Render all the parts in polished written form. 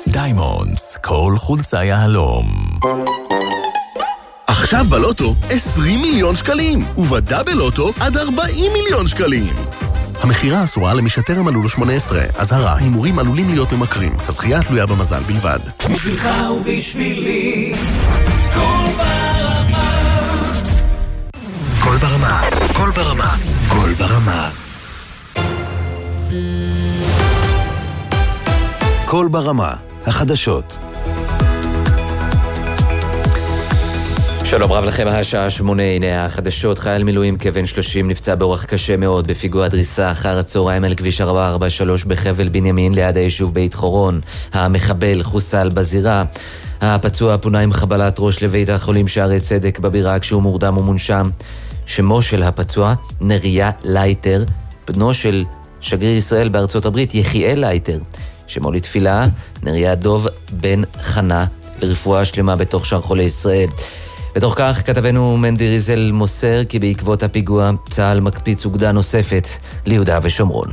דיימונדס, כל חולצה יהלום. עכשיו בלוטו 20 מיליון שקלים, ובדאבל לוטו עד 40 מיליון שקלים. המחירה אסורה למי שטרם מלאו לו 18. אזהרה, הימורים עלולים להיות ממכרים. הזכייה תלויה במזל בלבד. בשבילך ובשבילי, כל ברמה. כל ברמה, כל ברמה, כל ברמה. כל ברמה, החדשות. שלום רב לכם, השעה 8, הנה החדשות. חייל מילואים כבן 30 נפצע באורח קשה מאוד בפיגוע דריסה אחר הצהריים על כביש 443 בחבל בנימין ליד היישוב בית חורון. המחבל חוסל בזירה. הפצוע פונה עם חבלת ראש לבית החולים שערי צדק בבירה כשהוא מורדם ומונשם. שמו של הפצוע נריה לייטר, בנו של שגריר ישראל בארצות הברית יחיאל לייטר. שמו לתפילה נריה דוב בן חנה, לרפואה שלמה בתוך שאר חולי ישראל. בתוך כך כתבנו מנדי ריזל מוסר כי בעקבות הפיגוע צה"ל מקפיץ אוגדה נוספת ליהודה ושומרון.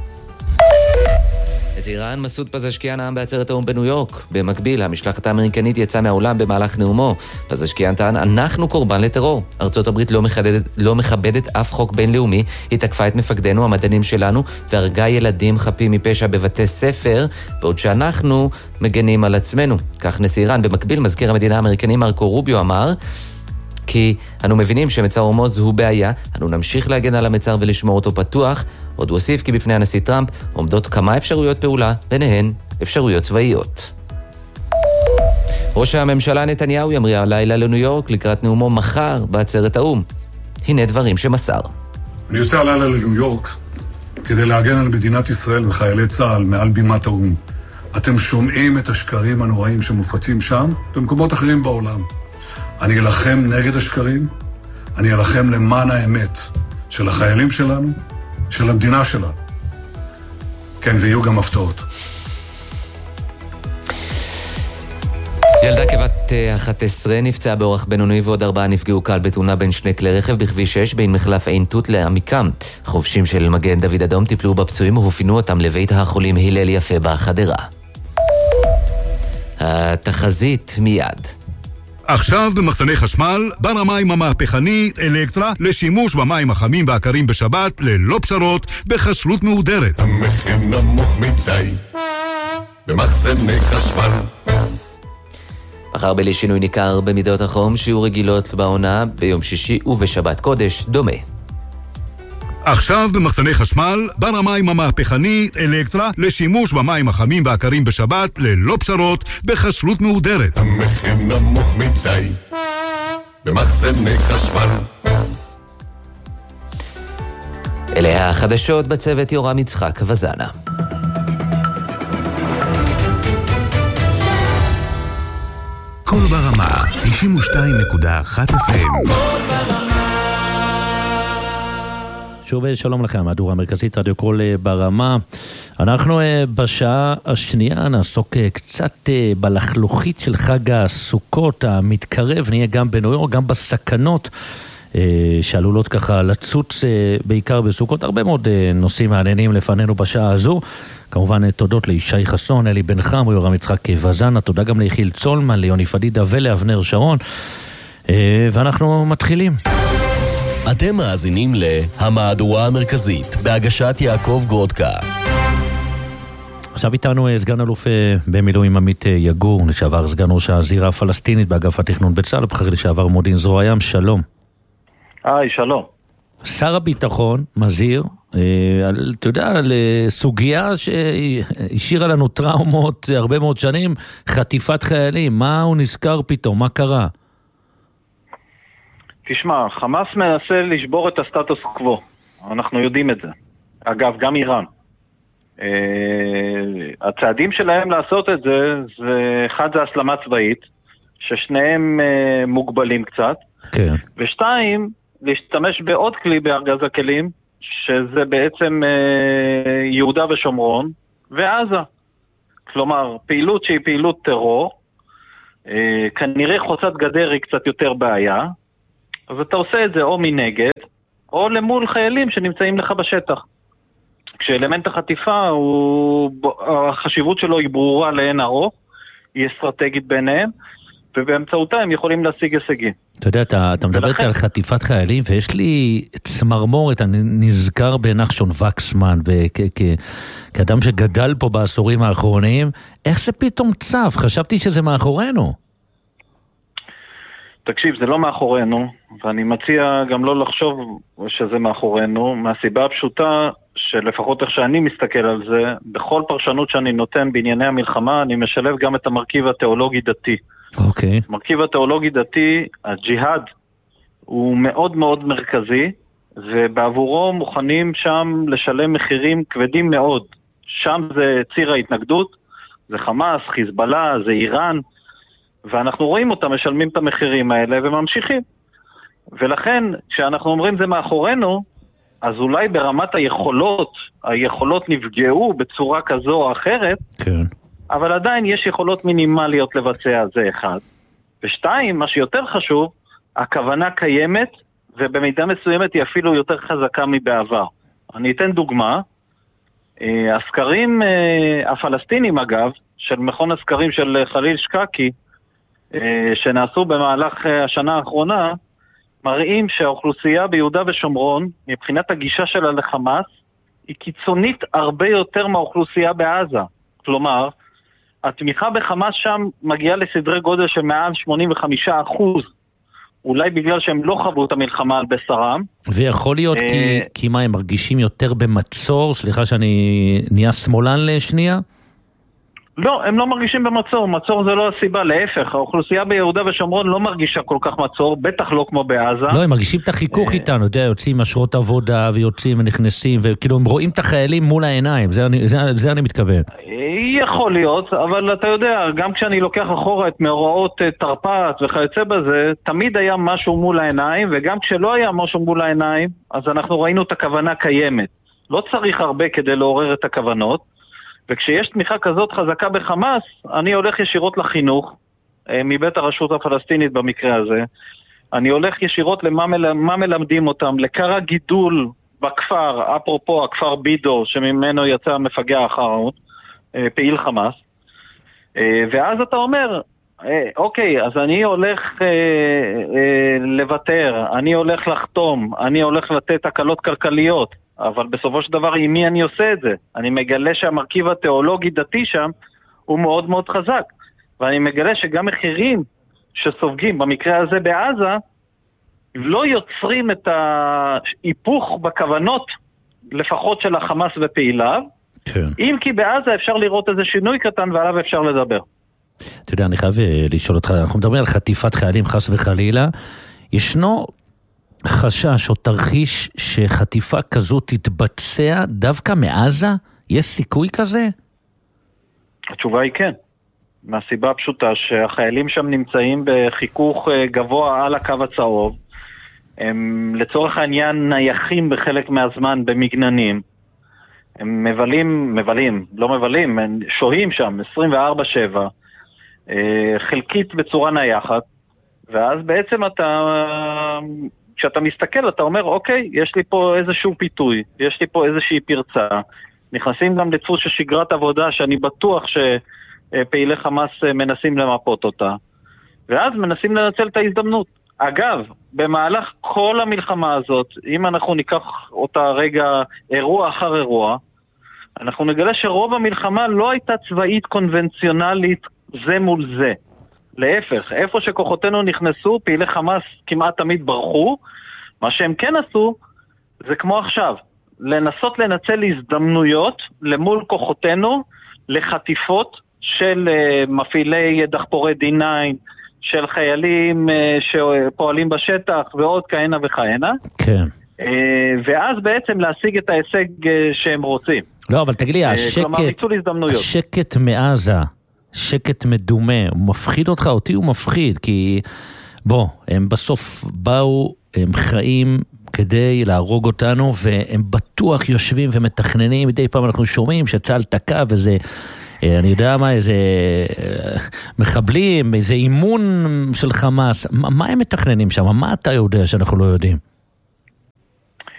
אז איראן, מסעוד פזשקיאן נאם בעצרת האו"ם בניו יורק. במקביל, המשלחת האמריקנית יצאה מהעולם במהלך נאומו. פזשקיאן טען, אנחנו קורבן לטרור. ארצות הברית לא מכבדת אף חוק בינלאומי. היא תקפה את מפקדינו, המדענים שלנו, והרגה ילדים חפים מפשע בבתי ספר, בעוד שאנחנו מגנים על עצמנו. כך נשיא איראן. במקביל, מזכיר המדינה האמריקני מרקו רוביו אמר כי אנו מבינים שמצר הורמוז הוא בעיה, אנו נמשיך להגן על המצר ולשמור אותו פתוח. עוד הוסיף כי בפני הנשיא טראמפ עומדות כמה אפשרויות פעולה, ביניהן אפשרויות צבאיות. ראש הממשלה נתניהו ימריא הלילה לניו יורק לקראת נאומו מחר בעצרת האו"ם. הנה דברים שמסר. אני יוצא הלילה לניו יורק כדי להגן על מדינת ישראל וחיילי צה"ל מעל בימת האו"ם. אתם שומעים את השקרים הנוראים שמופצים שם במקומות אחרים בעולם. אני אלחם נגד השקרים, אני אלחם למען האמת של החיילים שלנו, של המדינה שלנו. כן, ויהיו גם הפתעות. ילדה כבת 11 נפצעה באורח בינוני ועוד 4 נפגעו קל בתאונה בין שני כלי רכב בכביש 6 בין מחלף עין תות לעמיקם. חובשים של מגן דוד אדום טיפלו בפצועים והופינו אותם לבית החולים הלל יפה בחדרה. התחזית מיד. עכשיו במחסני חשמל, בר המים המהפכני אלקטרה לשימוש במים החמים והקרים בשבת ללא פשרות בכשרות מהודרת. המחיר נמוך מדי במחסני חשמל. מחר בלי שינוי ניכר במידות החום, שיעור רגילות בעונה ביום שישי ובשבת קודש דומה. עכשיו במחסני חשמל, בר המים המהפכני אלקטרה לשימוש במים החמים והקרים בשבת ללא פשרות בכשרות מהודרת. המחיר נמוך מדי במחסני חשמל. אלה החדשות בצוות יורם יצחק וזנה. כל ברמה, 92.1 FM. שוב שלום לכם, מהדורה המרכזית רדיו כל ברמה. אנחנו בשעה השנייה נעסוק קצת בלחלוכית של חג הסוכות המתקרב, נהיה גם בניו יורק, גם בסכנות שעלולות ככה לצוץ בעיקר בסוכות. הרבה מאוד נושאים מעניינים לפנינו בשעה הזו. כמובן תודות לישי חסון, אלי בן חם, יורם יצחק וזנה, תודה גם ליחיל צולמן, ליוני פדידה ולאבנר שרון. ואנחנו מתחילים. אתם מאזינים להמהדורה המרכזית בהגשת יעקב גרודקה. עכשיו איתנו סגן אלוף במילואים עמית יגור, לשעבר סגן ראש הזירה הפלסטינית באגף התכנון בצה"ל, ובכיר לשעבר מודיעין זרוע ים. שלום. היי, שלום. שר הביטחון מזהיר, אתה יודע, על סוגיה שהשאירה לנו טראומות הרבה מאוד שנים, חטיפת חיילים. מה הוא נזכר פתאום? מה קרה? תשמע, חמאס מנסה לשבור את הסטטוס קוו. אנחנו יודעים את זה. אגב, גם איראן. הצעדים שלהם לעשות את זה, אחד זה הסלמה צבאית, ששניהם מוגבלים קצת. כן. ושתיים, להשתמש בעוד כלי בארגז הכלים, שזה בעצם יהודה ושומרון ועזה. כלומר, פעילות שהיא פעילות טרור, כנראה חוצת גדר היא קצת יותר בעיה, אז אתה עושה את זה או מנגד, או למול חיילים שנמצאים לך בשטח. כשאלמנט החטיפה, החשיבות שלו היא ברורה לאין ארוך, היא אסטרטגית ביניהם, ובאמצעותה הם יכולים להשיג הישגים. אתה יודע, אתה מדבר על חטיפת חיילים, ויש לי צמרמורת, אני נזכר בנחשון וקסמן, וכאדם שגדל פה בעשורים האחרונים, איך זה פתאום צף? חשבתי שזה מאחורינו. תקשיב, זה לא מאחורינו, ואני מציע גם לא לחשוב שזה מאחורינו, מהסיבה הפשוטה שלפחות איך שאני מסתכל על זה, בכל פרשנות שאני נותן בענייני המלחמה, אני משלב גם את המרכיב התיאולוגי-דתי. אוקיי. מרכיב התיאולוגי-דתי, הג'יהאד, הוא מאוד מאוד מרכזי, ובעבורו מוכנים שם לשלם מחירים כבדים מאוד. שם זה ציר ההתנגדות, זה חמאס, חיזבאללה, זה איראן, ואנחנו רואים אותם משלמים את המחירים האלה וממשיכים. ולכן, כשאנחנו אומרים זה מאחורינו, אז אולי ברמת היכולות נפגעו בצורה כזו או אחרת, כן. אבל עדיין יש יכולות מינימליות לבצע זה אחד. ושתיים, מה שיותר חשוב, הכוונה קיימת, ובמידה מסוימת היא אפילו יותר חזקה מבעבר. אני אתן דוגמה, הסקרים הפלסטינים אגב, של מכון הסקרים של חליל שקקי, שנעשו במהלך השנה האחרונה, מראים שהאוכלוסייה ביהודה ושומרון, מבחינת הגישה שלה לחמאס, היא קיצונית הרבה יותר מהאוכלוסייה בעזה. כלומר, התמיכה בחמאס שם מגיעה לסדרי גודל של מעל 85%. אולי בגלל שהם לא חוו את המלחמה על בשרם. ויכול להיות כי מה, הם מרגישים יותר במצור? סליחה שאני נהיה שמאלן לשנייה? לא, הם לא מרגישים במצור. מצור זה לא הסיבה, להפך. האוכלוסייה ביהודה ושומרון לא מרגישה כל כך מצור, בטח לא כמו בעזה. לא, הם מרגישים את החיכוך איתנו, יודע, יוצאים אשרות עבודה ויוצאים ונכנסים, וכאילו הם רואים את החיילים מול העיניים, זה אני מתכוון. יכול להיות, אבל אתה יודע, גם כשאני לוקח אחורה את מאורעות תרפ"ט וכיוצא בזה, תמיד היה משהו מול העיניים, וגם כשלא היה משהו מול העיניים, אז אנחנו ראינו את הכוונה קיימת. לא צריך הרבה כדי לעורר את הכוונות, וכשיש תמיכה כזאת חזקה בחמאס, אני הולך ישירות לחינוך, מבית הרשות הפלסטינית במקרה הזה. אני הולך ישירות למה מלמדים אותם, לקרא גידול בכפר, אפרופו הכפר בידו, שממנו יצא המפגע האחרון, פעיל חמאס. ואז אתה אומר, אוקיי, אז אני הולך לוותר, אני הולך לחתום, אני הולך לתת הקלות כלכליות, אבל בסופו של דבר עם מי אני עושה את זה? אני מגלה שהמרכיב התיאולוגי דתי שם הוא מאוד מאוד חזק, ואני מגלה שגם מחירים שסופגים במקרה הזה בעזה לא יוצרים את ההיפוך בכוונות לפחות של החמאס ופעיליו, כן. אם כי בעזה אפשר לראות איזה שינוי קטן ועליו אפשר לדבר. אתה יודע, אני חייב לשאול אותך, אנחנו מדברים על חטיפת חיילים חס וחלילה, ישנו חשש או תרחיש שחטיפה כזו תתבצע דווקא מעזה? יש סיכוי כזה? התשובה היא כן. מהסיבה הפשוטה שהחיילים שם נמצאים בחיכוך גבוה על הקו הצהוב, הם לצורך העניין נייחים בחלק מהזמן במגננים, הם הם שוהים שם 24/7, חלקית בצורה נייחת, ואז בעצם כשאתה מסתכל אתה אומר, אוקיי, יש לי פה איזשהו פיתוי, יש לי פה איזושהי פרצה, נכנסים גם לדפוס של שגרת עבודה שאני בטוח שפעילי חמאס מנסים למפות אותה, ואז מנסים לנצל את ההזדמנות. אגב, במהלך כל המלחמה הזאת, אם אנחנו ניקח אותה רגע אירוע אחר אירוע, אנחנו נגלה שרוב המלחמה לא הייתה צבאית קונבנציונלית זה מול זה. להפך, איפה שכוחותינו נכנסו, פעילי חמאס כמעט תמיד ברחו. מה שהם כן עשו, זה כמו עכשיו, לנסות לנצל הזדמנויות למול כוחותינו, לחטיפות של מפעילי דחפורי D9, של חיילים שפועלים בשטח ועוד כהנה וכהנה. כן. ואז בעצם להשיג את ההישג שהם רוצים. לא, אבל תגיד לי, השקט מעזה, שקט מדומה, הוא מפחיד אותך? אותי הוא מפחיד, כי בוא, הם בסוף באו, הם חיים כדי להרוג אותנו, והם בטוח יושבים ומתכננים, מדי פעם אנחנו שומעים שצה"ל תקע, וזה, אני יודע מה, איזה מחבלים, איזה אימון של חמאס, מה הם מתכננים שם? מה אתה יודע שאנחנו לא יודעים?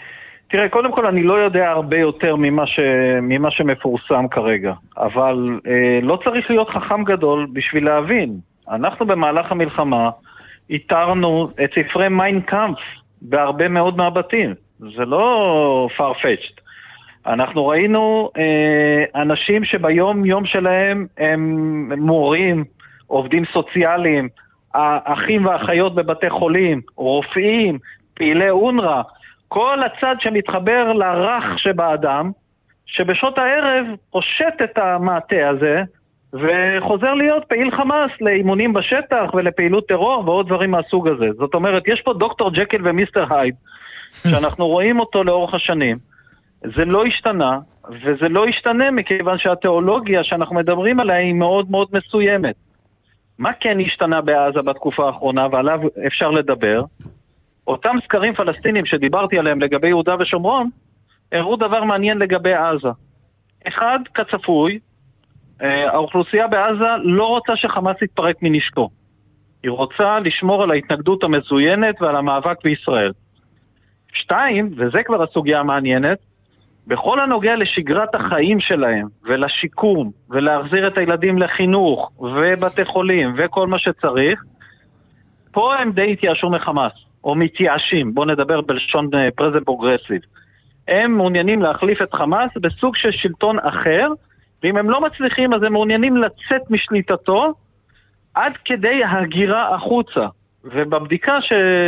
תראה, קודם כל אני לא יודע הרבה יותר ממה שמפורסם כרגע, אבל לא צריך להיות חכם גדול בשביל להבין. אנחנו במהלך המלחמה איתרנו את ספרי מיין קאמפף בהרבה מאוד מהבתים. זה לא farfetched. אנחנו ראינו אנשים שביום יום שלהם הם מורים, עובדים סוציאליים, האחים והאחיות בבתי חולים, רופאים, פעילי אונר"א, כל הצד שמתחבר לרח שבאדם, שבשעות הערב פושט את המעטה הזה, וחוזר להיות פעיל חמאס לאימונים בשטח ולפעילות טרור ועוד דברים מהסוג הזה. זאת אומרת, יש פה דוקטור ג'קיל ומיסטר הייד, שאנחנו רואים אותו לאורך השנים. זה לא השתנה, וזה לא ישתנה מכיוון שהתיאולוגיה שאנחנו מדברים עליה היא מאוד מאוד מסוימת. מה כן השתנה בעזה בתקופה האחרונה, ועליו אפשר לדבר? אותם סקרים פלסטינים שדיברתי עליהם לגבי יהודה ושומרון, הראו דבר מעניין לגבי עזה. אחד, כצפוי, האוכלוסייה בעזה לא רוצה שחמאס יתפרק מנשקו. היא רוצה לשמור על ההתנגדות המזוינת ועל המאבק בישראל. שתיים, וזה כבר הסוגיה המעניינת, בכל הנוגע לשגרת החיים שלהם ולשיקום ולהחזיר את הילדים לחינוך ובתי חולים וכל מה שצריך, פה הם די התייאשו מחמאס, או מתייאשים, בואו נדבר בלשון פרזנט פרוגרסיב. הם מעוניינים להחליף את חמאס בסוג של שלטון אחר, ואם הם לא מצליחים אז הם מעוניינים לצאת משליטתו עד כדי הגירה החוצה. ובבדיקה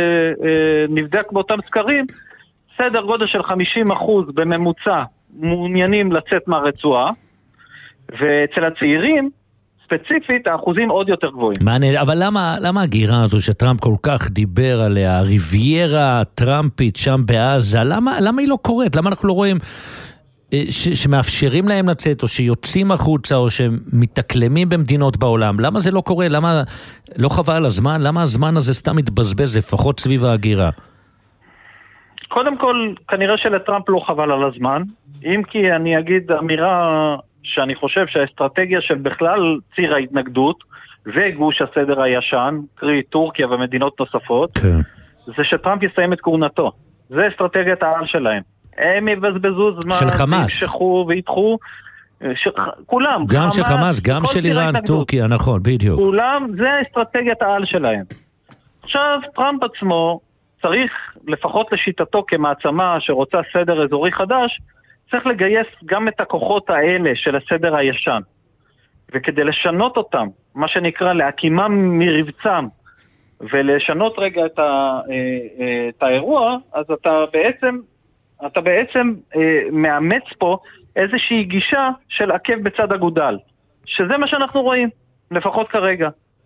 שנבדק באותם סקרים, סדר גודל של 50% בממוצע מעוניינים לצאת מהרצועה, ואצל הצעירים, ספציפית, האחוזים עוד יותר גבוהים. מעניין, אבל למה הגירה הזו שטראמפ כל כך דיבר עליה, הריביירה הטראמפית שם בעזה, למה היא לא קורית? למה אנחנו לא רואים שמאפשרים להם לצאת, או שיוצאים החוצה, או שמתאקלמים במדינות בעולם? למה זה לא קורה? למה לא חבל על הזמן? למה הזמן הזה סתם מתבזבז, לפחות סביב ההגירה? קודם כל, כנראה שלטראמפ לא חבל על הזמן, אם כי אני אגיד אמירה שאני חושב שהאסטרטגיה של בכלל ציר ההתנגדות וגוש הסדר הישן, קרי טורקיה ומדינות נוספות, זה שטראמפ יסיים את כהונתו. זה אסטרטגיית העל שלהם. הם יבזבזו זמן, של חמאס. ימשכו וידחו, כולם. גם של חמאס, גם של איראן, טורקיה, נכון, בדיוק. כולם, זה אסטרטגיית העל שלהם. עכשיו, טראמפ עצמו צריך, לפחות לשיטתו כמעצמה שרוצה סדר אזורי חדש, צריך לגייס גם את הכוחות האלה של הסדר הישן. וכדי לשנות אותם, מה שנקרא להקימם מרבצם, ולשנות רגע את האירוע, אז אתה בעצם מאמץ פה איזושהי גישה של עקב בצד אגודל, שזה מה שאנחנו רואים, לפחות כרגע.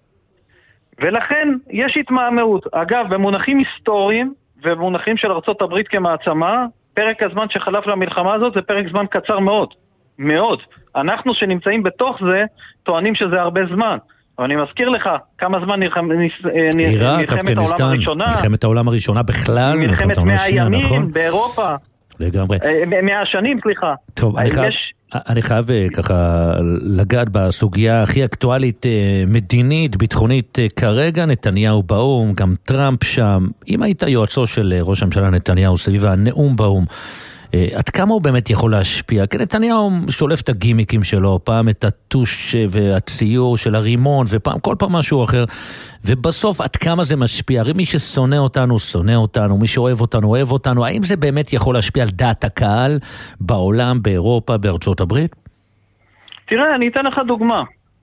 ולכן יש התמהמהות. אגב, במונחים היסטוריים ובמונחים של ארצות הברית כמעצמה, פרק הזמן שחלף למלחמה הזאת זה פרק זמן קצר מאוד. מאוד. אנחנו שנמצאים בתוך זה טוענים שזה הרבה זמן. אבל אני מזכיר לך כמה זמן עיראק, אפגניסטן, מלחמת העולם הראשונה בכלל, מלחמת 100 ימים באירופה. לגמרי. 100 שנים, סליחה. טוב, אני חייב ככה לגעת בסוגיה הכי אקטואלית, מדינית, ביטחונית כרגע, נתניהו באום, גם טראמפ שם. אם היית יועצו של ראש הממשלה נתניהו סביב הנאום באום, עד כמה הוא באמת יכול להשפיע? כי נתניהו שולף את הגימיקים שלו, פעם את הטוש והציור של הרימון, כל פעם משהו אחר, ובסוף עד כמה זה משפיע? הרי מי ששונא אותנו, שונא אותנו, מי שאוהב אותנו, אוהב אותנו. האם זה באמת יכול להשפיע על דעת הקהל בעולם, באירופה, בארצות הברית? תראה, אני אתן לך דוגמה.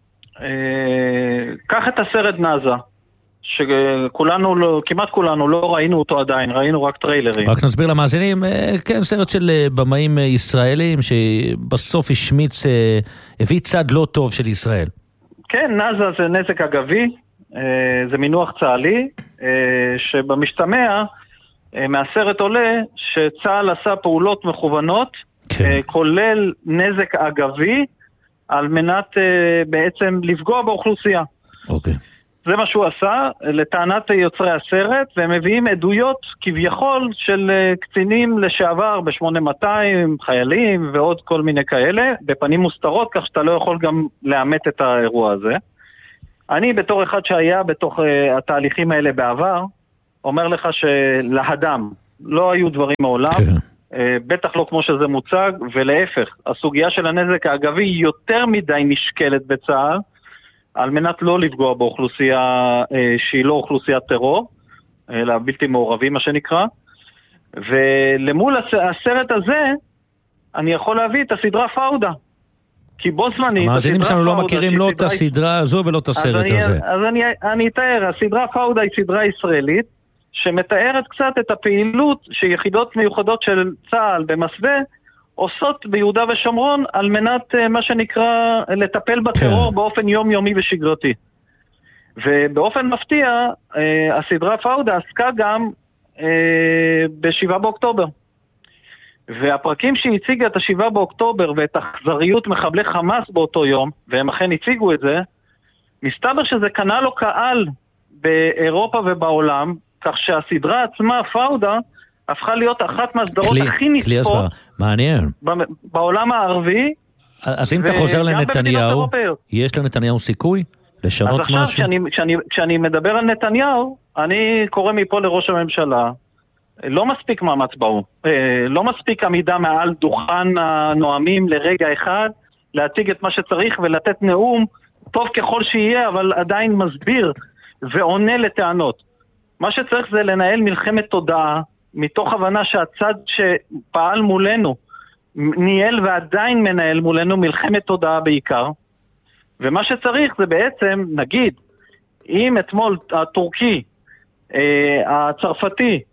קח את הסרט נאזה, שכולנו, כמעט כולנו לא ראינו אותו עדיין, ראינו רק טריילרים. רק נסביר למאזינים, כן, סרט של במאים ישראלים שבסוף השמיץ, הביא צד לא טוב של ישראל. כן, נאזה זה נזק אגבי, זה מינוח צה"לי, שבמשתמע מהסרט עולה שצה"ל עשה פעולות מכוונות, כולל נזק אגבי, על מנת בעצם לפגוע באוכלוסייה. אוקיי. זה מה שהוא עשה, לטענת יוצרי הסרט, והם מביאים עדויות כביכול של קצינים לשעבר ב-8200, חיילים ועוד כל מיני כאלה, בפנים מוסתרות, כך שאתה לא יכול גם לאמת את האירוע הזה. אני בתור אחד שהיה בתוך התהליכים האלה בעבר, אומר לך שלהדם לא היו דברים מעולם, בטח לא כמו שזה מוצג, ולהפך, הסוגיה של הנזק האגבי היא יותר מדי נשקלת בצה"ל, על מנת לא לפגוע באוכלוסייה שהיא לא אוכלוסיית טרור, אלא בלתי מעורבים מה שנקרא, ולמול הסרט הזה, אני יכול להביא את הסדרה פאודה. כי בו זמנית... המאזינים שלנו לא מכירים לא את הסדרה הזו ולא את הסרט הזה. אז אני אתאר, הסדרה פאודה היא סדרה ישראלית, שמתארת קצת את הפעילות שיחידות מיוחדות של צה"ל במסווה, עושות ביהודה ושומרון על מנת מה שנקרא לטפל בטרור באופן יומיומי ושגרתי. ובאופן מפתיע, הסדרה פאודה עסקה גם ב7 באוקטובר. והפרקים שהציגה את 7 באוקטובר ואת אכזריות מחבלי חמאס באותו יום, והם אכן הציגו את זה, מסתבר שזה קנה לו קהל באירופה ובעולם, כך שהסדרה עצמה, פאודה, הפכה להיות אחת מהסדרות הכי נצפות מעניין. בעולם הערבי. אז אם אתה חוזר לנתניהו, יש לנתניהו סיכוי לשנות משהו? אז עכשיו, כשאני מדבר על נתניהו, אני קורא מפה לראש הממשלה, לא מספיק מאמץ באו, לא מספיק עמידה מעל דוכן הנואמים לרגע אחד, להציג את מה שצריך ולתת נאום, טוב ככל שיהיה, אבל עדיין מסביר ועונה לטענות. מה שצריך זה לנהל מלחמת תודעה, מתוך הבנה שהצד שפעל מולנו, ניהל ועדיין מנהל מולנו מלחמת תודעה בעיקר, ומה שצריך זה בעצם, נגיד, אם אתמול הטורקי, הצרפתי,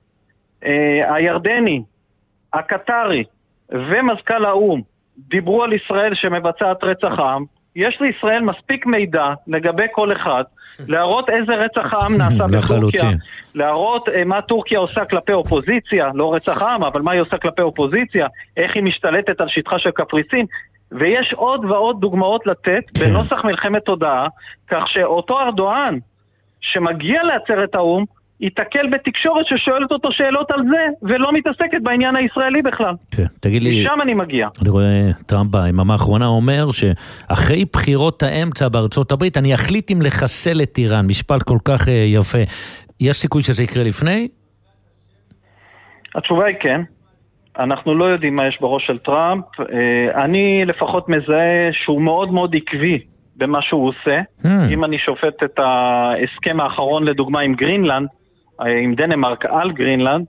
הירדני, הקטרי ומזכ"ל האו"ם דיברו על ישראל שמבצעת רצח העם, יש לישראל מספיק מידע לגבי כל אחד, להראות איזה רצח העם נעשה בטורקיה, להראות מה טורקיה עושה כלפי אופוזיציה, לא רצח העם, אבל מה היא עושה כלפי אופוזיציה, איך היא משתלטת על שטחה של קפריסין, ויש עוד ועוד דוגמאות לתת בנוסח מלחמת תודעה, כך שאותו ארדואן שמגיע לעצרת האו"ם, ייתקל בתקשורת ששואלת אותו שאלות על זה, ולא מתעסקת בעניין הישראלי בכלל. כן, תגיד לי... משם אני מגיע. אני רואה טראמפ ביממה האחרונה אומר שאחרי בחירות האמצע בארצות הברית, אני אחליט אם לחסל את איראן. משפט כל כך יפה. יש סיכוי שזה יקרה לפני? התשובה היא כן. אנחנו לא יודעים מה יש בראש של טראמפ. אני לפחות מזהה שהוא מאוד מאוד עקבי במה שהוא עושה. אם אני שופט את ההסכם האחרון לדוגמה עם גרינלנד, עם דנמרק על גרינלנד,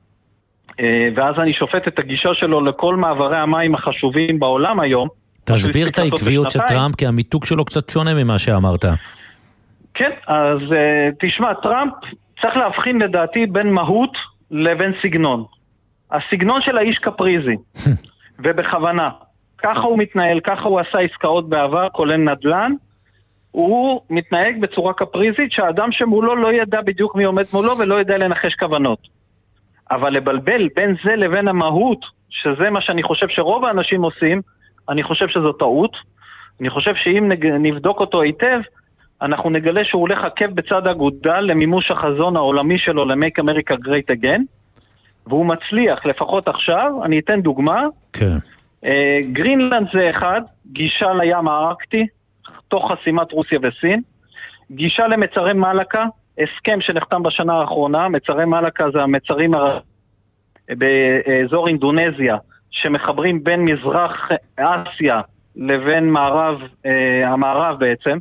ואז אני שופט את הגישה שלו לכל מעברי המים החשובים בעולם היום. תסביר את העקביות של טראמפ, כי המיתוג שלו קצת שונה ממה שאמרת. כן, אז תשמע, טראמפ צריך להבחין לדעתי בין מהות לבין סגנון. הסגנון של האיש קפריזי, ובכוונה. ככה הוא מתנהל, ככה הוא עשה עסקאות בעבר, כולל נדל"ן, הוא מתנהג בצורה קפריזית שהאדם שמולו לא ידע בדיוק מי עומד מולו ולא ידע לנחש כוונות. אבל לבלבל בין זה לבין המהות, שזה מה שאני חושב שרוב האנשים עושים, אני חושב שזו טעות. אני חושב שאם נבדוק אותו היטב, אנחנו נגלה שהוא הולך עקב בצד אגודל למימוש החזון העולמי שלו ל-Make America Great Again, והוא מצליח, לפחות עכשיו, אני אתן דוגמה. כן. גרינלנד זה אחד, גישה לים הארקטי, תוך חסימת רוסיה וסין, גישה למצרי מלאקה, הסכם שנחתם בשנה האחרונה, מצרי מלאקה זה המצרים באזור אינדונזיה, שמחברים בין מזרח אסיה לבין המערב בעצם.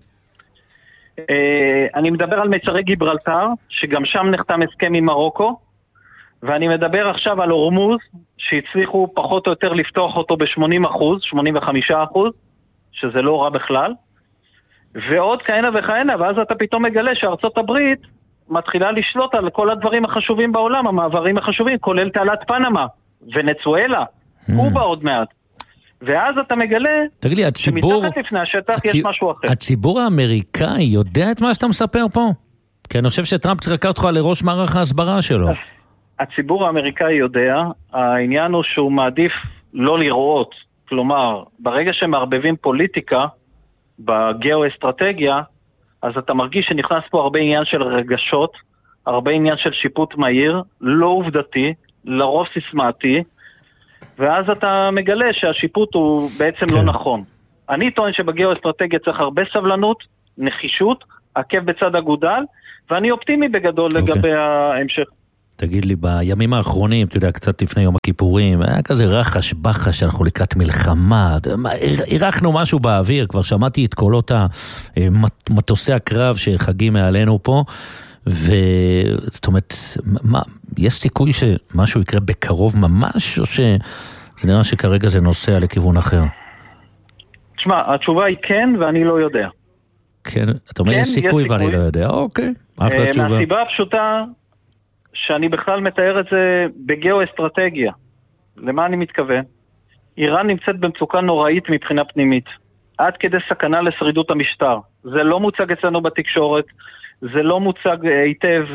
אני מדבר על מצרי גיברלטר, שגם שם נחתם הסכם עם מרוקו, ואני מדבר עכשיו על הורמוז, שהצליחו פחות או יותר לפתוח אותו ב-80%, 85%, שזה לא רע בכלל, ועוד כהנה וכהנה, ואז אתה פתאום מגלה שארצות הברית מתחילה לשלוט על כל הדברים החשובים בעולם, המעברים החשובים, כולל תעלת פנמה, ונצואלה, קובה עוד מעט. ואז אתה מגלה שמתחת לפני השטח יש משהו אחר. הציבור האמריקאי יודע את מה שאתה מספר פה? כי אני חושב שטראמפ צריך לקחת אותך לראש מערך ההסברה שלו. הציבור האמריקאי יודע, העניין הוא שהוא מעדיף לא לראות, כלומר, ברגע שמערבבים פוליטיקה בגיאו-אסטרטגיה, אז אתה מרגיש שנכנס פה הרבה עניין של רגשות, הרבה עניין של שיפוט מהיר, לא עובדתי, לרוב סיסמאתי, ואז אתה מגלה שהשיפוט הוא בעצם לא נכון. אני טוען שבגיאו-אסטרטגיה צריך הרבה סבלנות, נחישות, עקב בצד אגודל, ואני אופטימי בגדול לגבי ההמשך. תגיד לי, בימים האחרונים, אתה יודע, קצת לפני יום הכיפורים, היה כזה רחש בחש, אנחנו לקראת מלחמה, ערכנו משהו באוויר, כבר שמעתי את קולות מטוסי הקרב שחגים מעלינו פה, וזאת אומרת, יש סיכוי שמשהו יקרה בקרוב ממש, או שנראה שכרגע זה נוסע לכיוון אחר? תשמע, התשובה היא כן, ואני לא יודע. כן, אתה אומר, יש סיכוי ואני לא יודע, אוקיי, אחלה תשובה. מהסיבה הפשוטה, שאני בכלל מתאר את זה בגיאו-אסטרטגיה. למה אני מתכוון? איראן נמצאת במצוקה נוראית מבחינה פנימית, עד כדי סכנה לשרידות המשטר. זה לא מוצג אצלנו בתקשורת, זה לא מוצג היטב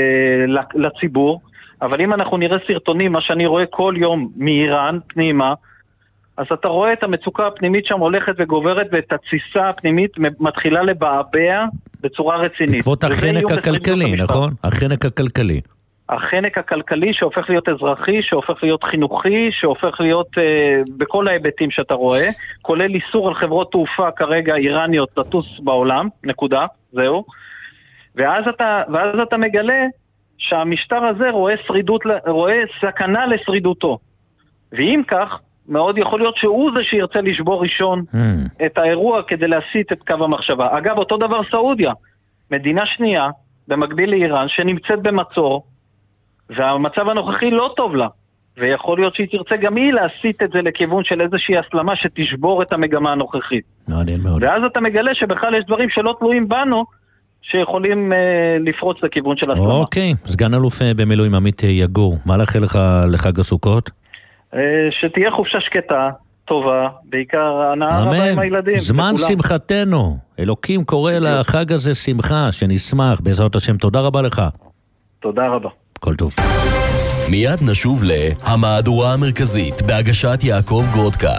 לציבור, אבל אם אנחנו נראה סרטונים, מה שאני רואה כל יום מאיראן פנימה, אז אתה רואה את המצוקה הפנימית שם הולכת וגוברת, ואת התסיסה הפנימית מתחילה לבעבע בצורה רצינית. בעקבות החנק הכלכלי, נכון? החנק הכלכלי. החנק הכלכלי שהופך להיות אזרחי, שהופך להיות חינוכי, שהופך להיות בכל ההיבטים שאתה רואה, כולל איסור על חברות תעופה כרגע איראניות לטוס בעולם, נקודה, זהו. ואז אתה מגלה שהמשטר הזה רואה סכנה לשרידותו. ואם כך, מאוד יכול להיות שהוא זה שירצה לשבור ראשון את האירוע כדי להסיט את קו המחשבה. אגב, אותו דבר סעודיה, מדינה שנייה, במקביל לאיראן, שנמצאת במצור, והמצב הנוכחי לא טוב לה, ויכול להיות שהיא תרצה גם היא להסיט את זה לכיוון של איזושהי הסלמה שתשבור את המגמה הנוכחית. מעניין מאוד. ואז אתה מגלה שבכלל יש דברים שלא תלויים בנו, שיכולים לפרוץ לכיוון של הסלמה. אוקיי, סגן אלוף במילואים עמית יגור, מה לאחל לך לחג הסוכות? שתהיה חופשה שקטה, טובה, בעיקר הנאה רבה עם הילדים. זמן שמחתנו, אלוקים קורא לחג הזה שמחה, שנשמח, בעזרת השם, תודה רבה לך. תודה רבה. כל טוב. מיד נשוב להמהדורה המרכזית בהגשת יעקב גרודקה.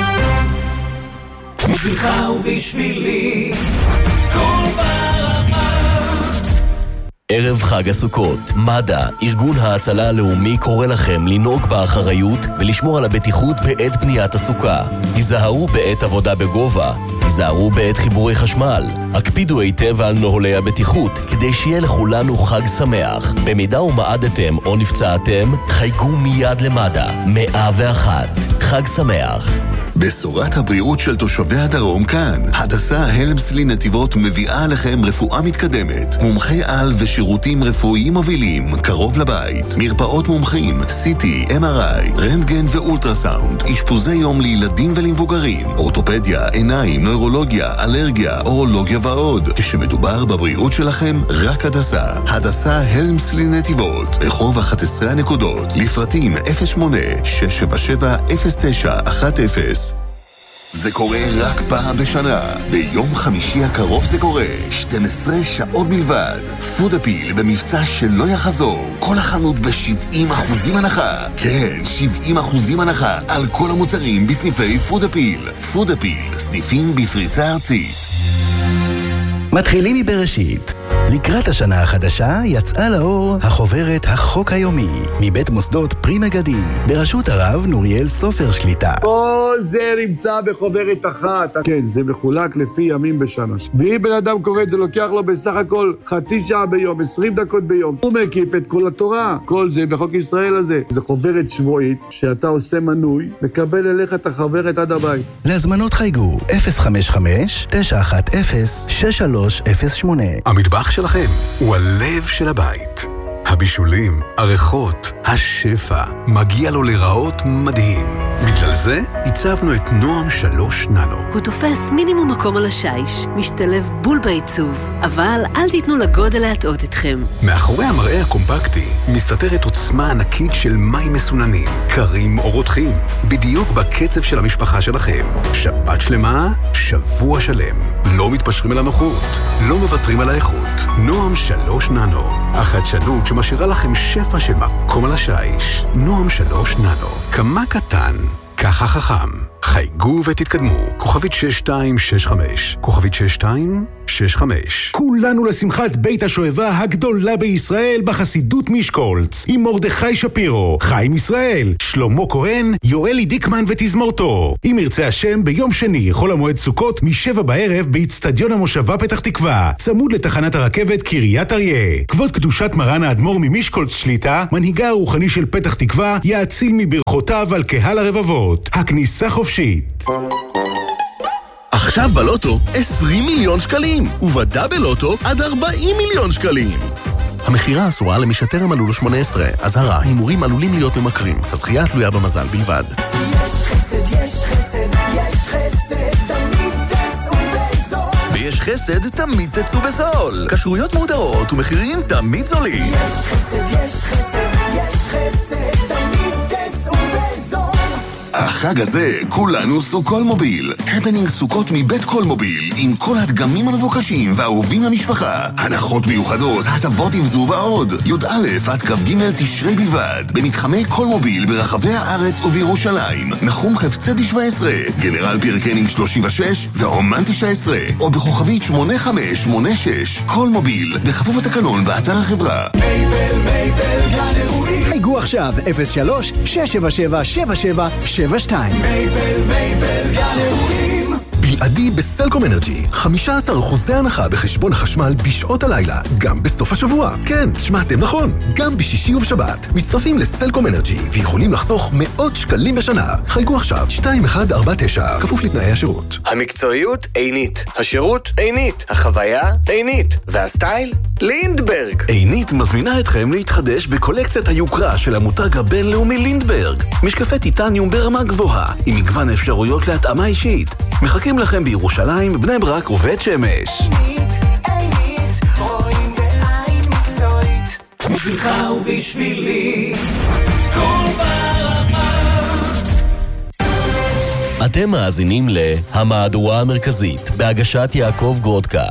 בשבילך ובשבילי כל ברמה. ערב חג הסוכות, מד"א, ארגון ההצלה הלאומי, קורא לכם לנהוג באחריות ולשמור על הבטיחות בעת בניית הסוכה. היזהרו בעת עבודה בגובה, היזהרו בעת חיבורי חשמל. הקפידו היטב על נוהלי הבטיחות כדי שיהיה לכולנו חג שמח. במידה ומעדתם או נפצעתם, חייגו מיד למד"א 101. חג שמח. בשורת הבריאות של תושבי הדרום כאן. הדסה הלמסלי נתיבות מביאה לכם רפואה מתקדמת, מומחי על ושירותים רפואיים מובילים קרוב לבית, מרפאות מומחים, CT, MRI, רנטגן ואולטרסאונד, אשפוזי יום לילדים ולמבוגרים, אורתופדיה, עיניים, נוירולוגיה, אלרגיה, אורולוגיה ועוד. כשמדובר בבריאות שלכם, רק הדסה. הדסה הלמסלי נתיבות, רחוב 11 הנקודות, לפרטים 08-677-0910. זה קורה רק פעם בשנה. ביום חמישי הקרוב זה קורה. 12 שעות בלבד. פודאפיל במבצע שלא יחזור. כל החנות ב-70% הנחה. כן, 70% הנחה על כל המוצרים בסניפי פודאפיל. פודאפיל, סניפים בפריסה ארצית. מתחילים מבראשית. לקראת השנה החדשה יצאה לאור החוברת החוק היומי מבית מוסדות פרי מגדים בראשות הרב נוריאל סופר שליטה. כל זה נמצא בחוברת אחת. כן, זה מחולק לפי ימים בשנה. ואם בן אדם קורא את זה, לוקח לו בסך הכל חצי שעה ביום, 20 דקות ביום. הוא מקיף את כל התורה. כל זה בחוק ישראל הזה. זה חוברת שבועית שאתה עושה מנוי, מקבל אליך את החוברת עד הבית. להזמנות חייגו 055-910-6308. המטבח שלכם הוא הלב של הבית. הבישולים, הריחות, השפע, מגיע לו לראות מדהים. בגלל זה הצבנו את נועם 3 ננו. הוא תופס מינימום מקום על השיש, משתלב בול בעיצוב, אבל אל תיתנו לגודל להטעות אתכם. מאחורי המראה הקומפקטי מסתתרת עוצמה ענקית של מים מסוננים, קרים או רותחים, בדיוק בקצב של המשפחה שלכם. שבת שלמה, שבוע שלם. לא מתפשרים על הנוחות, לא מוותרים על האיכות. נועם 3 ננו, החדשנות שמשאירה לכם שפע של מקום על השיש. נועם 3 ננו, כמה קטן, ככה חכם. חייגו ותתקדמו. כוכבית 6265, כוכבית 6265. כולנו לשמחת בית השואבה הגדולה בישראל בחסידות מישקולץ, עם מרדכי שפירו, חיים ישראל, שלמה כהן, יואלי דיקמן ותזמורתו. אם ירצה השם, ביום שני, חול המועד סוכות, מ-7 בערב, באצטדיון המושבה פתח תקווה, צמוד לתחנת הרכבת קריית אריה. כבוד קדושת מרן האדמו"ר ממישקולץ שליטה, מנהיגה הרוחני של פתח תקווה, יאציל מברכותיו על קהל הרבבות. הכניסה חופשית. עכשיו בלוטו 20 מיליון שקלים, ובדאבל לוטו עד 40 מיליון שקלים. המחירה אסורה למי שטרם מלאו לו 18. אזהרה, הימורים עלולים להיות ממכרים. הזכייה תלויה במזל בלבד. יש חסד, יש חסד, יש חסד, תמיד תצאו בזול. ויש חסד, תמיד תצאו בזול. כשרויות מודרות ומחירים תמיד זולים. יש חסד, יש חסד, יש חסד, תמיד תצאו בזול. החג הזה כולנו סוכות מוביל. הפנינג סוכות מבית כל מוביל, עם כל הדגמים המבוקשים והאהובים למשפחה. הנחות מיוחדות, הטבות עם ועוד. י"א עד כ"ג תשרי בלבד. במתחמי כל מוביל ברחבי הארץ ובירושלים. נחום חפצי 17, גנרל פירקנינג 36 והאומן 19, או בכוכבית 8586. כל מוביל, בכפוף התקנון באתר החברה. מייבל גן אירועים. חייגו עכשיו 03-677-7772. מייבל גן אירועים. בלעדי בסלקום אנרג'י, 15% הנחה בחשבון החשמל בשעות הלילה, גם בסוף השבוע. כן, שמעתם נכון, גם בשישי ובשבת. מצטרפים לסלקום אנרג'י ויכולים לחסוך מאות שקלים בשנה. חייגו עכשיו 2149, כפוף לתנאי השירות. המקצועיות עינית, השירות עינית, החוויה עינית, והסטייל לינדברג. עינית מזמינה אתכם להתחדש בקולקציית היוקרה של המותג הבינלאומי לינדברג. משקפי טיטניום ברמה גבוהה, עם מגוון אפשרויות להתאמה אישית. מחכים לכם בירושלים, בני ברק ובית שמש. עינית, רואים בעין מקצועית. בשבילך ובשבילי, כל ברמה. אתם מאזינים להמהדורה המרכזית, בהגשת יעקב גרודקה.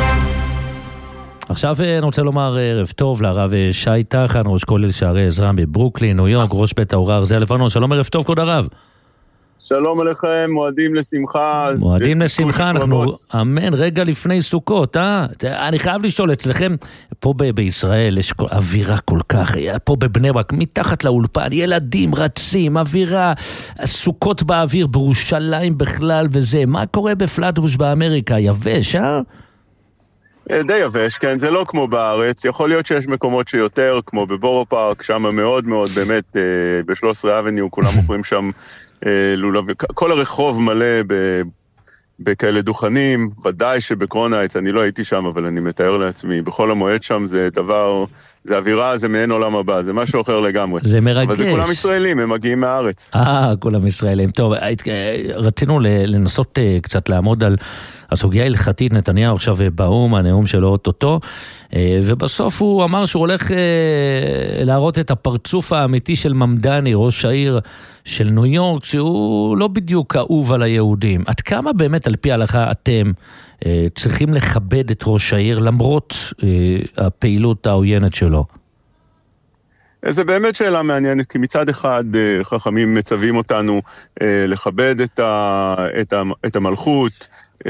עכשיו אני רוצה לומר ערב טוב לרב שי תחן, ראש כולל שערי עזרא בברוקלין, ניו יורק, ראש בית ההוראה ארזי לבנון. שלום, ערב טוב, כבוד הרב. שלום עליכם, מועדים לשמחה. מועדים לשמחה, אנחנו אמן רגע לפני סוכות, אני חייב לשאול, אצלכם פה בישראל יש אווירה כל כך, פה בבני ברק, מתחת לאולפן, ילדים רצים, אווירה, סוכות באוויר, בירושלים בכלל וזה, מה קורה בפלטבוש באמריקה? יבש, די יבש, כן, זה לא כמו בארץ, יכול להיות שיש מקומות שיותר, כמו בבורו פארק, שם מאוד מאוד, באמת, ב-13 אבניו, כולם מוכרים שם לולב, כל הרחוב מלא בכאלה דוכנים, ודאי שבקרונאייטס, אני לא הייתי שם, אבל אני מתאר לעצמי, בכל המועד שם זה דבר, זה אווירה, זה מעין עולם הבא, זה משהו אחר לגמרי. זה מרגש. אבל זה כולם ישראלים, הם מגיעים מהארץ. כולם ישראלים. טוב, רצינו לנסות קצת לעמוד על הסוגיה ההלכתית. נתניהו עכשיו באום, הנאום שלו אוטוטו, ובסוף הוא אמר שהוא הולך להראות את הפרצוף האמיתי של ממדני, ראש העיר של ניו יורק, שהוא לא בדיוק אהוב על היהודים. עד כמה באמת על פי ההלכה אתם צריכים לכבד את ראש העיר למרות הפעילות העוינת שלו? זה באמת שאלה מעניינת, כי מצד אחד חכמים מצווים אותנו לכבד את המלכות,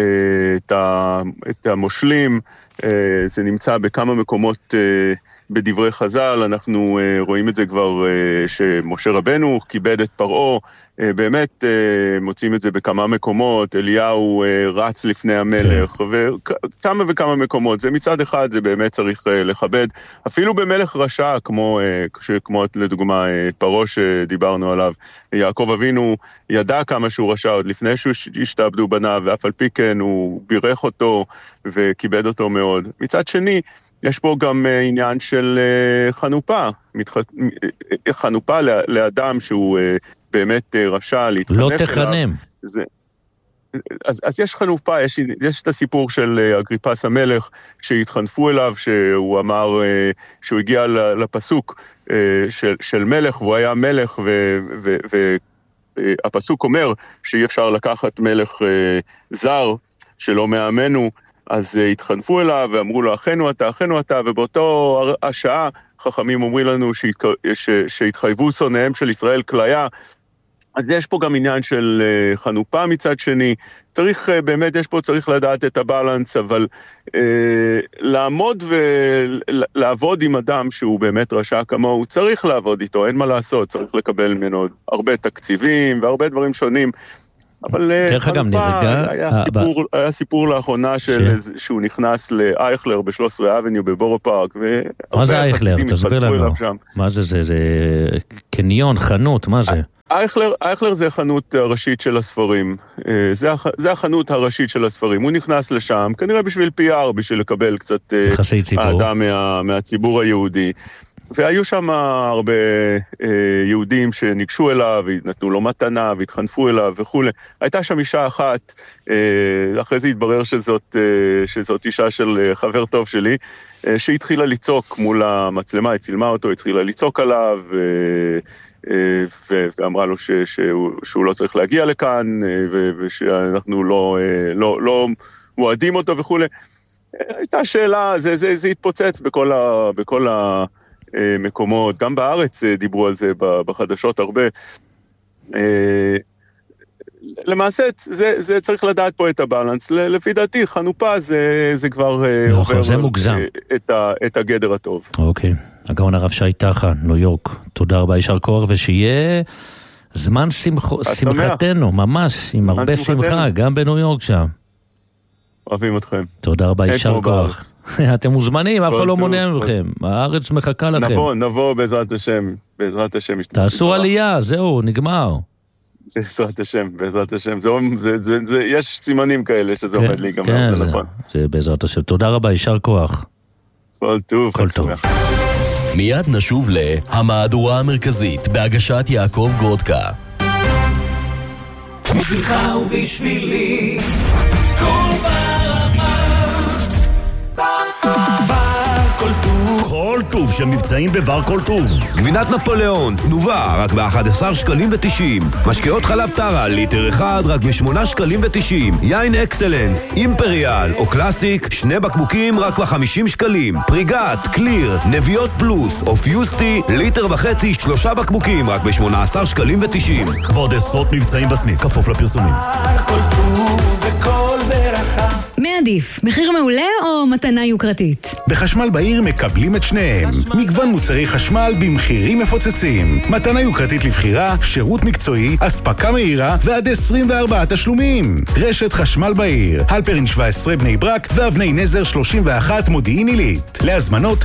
את המושלים, זה נמצא בכמה מקומות בדברי חז"ל, אנחנו רואים את זה כבר שמשה רבנו כיבד את פרעה, באמת מוצאים את זה בכמה מקומות, אליהו רץ לפני המלך, וכמה וכמה מקומות, זה מצד אחד זה באמת צריך לכבד, אפילו במלך רשע, כמו לדוגמה פרעה שדיברנו עליו, יעקב אבינו ידע כמה שהוא רשע עוד לפני שהשתעבדו בניו, ואף על פי כן הוא בירך אותו וכיבד אותו מאוד. מצד שני, יש פה גם עניין של חנופה, חנופה לאדם שהוא באמת רשע להתחנף אליו. לא תחנם. אז יש חנופה, יש את הסיפור של אגריפס המלך, שהתחנפו אליו, שהוא אמר, שהוא הגיע לפסוק של מלך, והוא היה מלך, והפסוק אומר שאי אפשר לקחת מלך זר שלא מעמנו, אז התחנפו אליו ואמרו לו, אחינו אתה, ובאותו השעה חכמים אומרים לנו שהתחייבו שונאיהם של ישראל כליה, אז יש פה גם עניין של חנופה מצד שני, צריך באמת, צריך לדעת את הבלנס, אבל לעמוד ולעבוד עם אדם שהוא באמת רשע כמוהו, צריך לעבוד איתו, אין מה לעשות, צריך לקבל ממנו הרבה תקציבים והרבה דברים שונים, אבל חנופה, היה סיפור לאחרונה שהוא נכנס לאייכלר ב-13 אבניו בבורו פארק, מה זה אייכלר? תסביר לנו. מה זה? זה קניון, חנות, מה זה? אייכלר זה החנות הראשית של הספרים, זה החנות הראשית של הספרים, הוא נכנס לשם, כנראה בשביל PR, בשביל לקבל קצת אהדה מהציבור היהודי, והיו שם הרבה יהודים שניגשו אליו, נתנו לו מתנה והתחנפו אליו וכו'. הייתה שם אישה אחת, אחרי זה התברר שזאת אישה של חבר טוב שלי, שהתחילה לצעוק מול המצלמה, היא צילמה אותו, התחילה לצעוק עליו, ואמרה לו שהוא לא צריך להגיע לכאן, ושאנחנו לא מועדים אותו וכו'. הייתה שאלה, זה התפוצץ בכל המקומות, גם בארץ דיברו על זה בחדשות הרבה. למעשה, זה צריך לדעת פה את הבלנס. לפי דעתי, חנופה זה כבר עובר את הגדר הטוב. אוקיי. הגאון הרב שי טחה, ניו יורק. תודה רבה, יישר כוח, ושיהיה זמן שמחתנו, ממש, עם הרבה שמחה, גם בניו יורק שם. אוהבים אתכם. תודה רבה, יישר כוח. אתם מוזמנים, אף אחד לא מונע מכם. הארץ מחכה לכם. נבוא בעזרת השם. תעשו עלייה, זהו, נגמר. בעזרת השם. יש סימנים כאלה שזה עומד להיגמר, זה נכון. זה בעזרת השם. תודה רבה, יישר כוח. כל טוב. כל טוב. מיד נשוב להמהדורה המרכזית בהגשת יעקב גרודקה. בשבילך ובשבילי כל ברמה בר כל טוב של מבצעים בבר כל טוב. גבינת נפוליאון, תנובה רק ב-11 שקלים ו-90. משקאות חלב טרה, ליטר אחד רק ב-8 שקלים ו-90. יין אקסלנס, אימפריאל או קלאסיק, 2 בקבוקים רק ב-50 שקלים. פריגת, קליר, נביאות פלוס או פיוסטי, ליטר וחצי, 3 בקבוקים רק ב-18 שקלים ו-90. כבוד עשרות מבצעים בסניף, כפוף לפרסומים. כל טוב וכל ברכה. מה עדיף, מחיר מעולה או מתנה יוקרתית? בחשמל בעיר מקבלים את שניהם. מגוון מוצרי חשמל במחירים מפוצצים. מתנה יוקרתית לבחירה, שירות מקצועי, אספקה מהירה ועד 24 תשלומים. רשת חשמל בעיר, הלפרין 17 בני ברק ואבני נזר 31 מודיעין עילית. להזמנות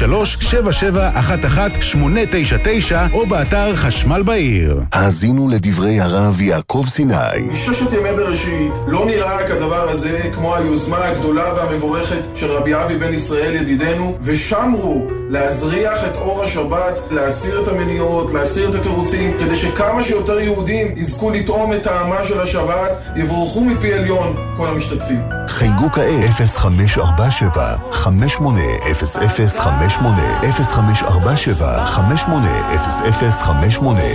03-7711-899 או באתר חשמל בעיר. האזינו לדברי הרב יעקב סיני. מששת ימי בראשית לא נראה כדבר הזה כמו היוזמה הגדולה והמבורכת של רבי אבי בן ישראל ידידנו, ושמרו להזריח את אור השבת, להסיר את המניעות, להסיר את התירוצים, כדי שכמה שיותר יהודים יזכו לטעום את טעמה של השבת, יבורכו מפי עליון כל המשתתפים. חייגו כעת 0547 580058 0547 580058.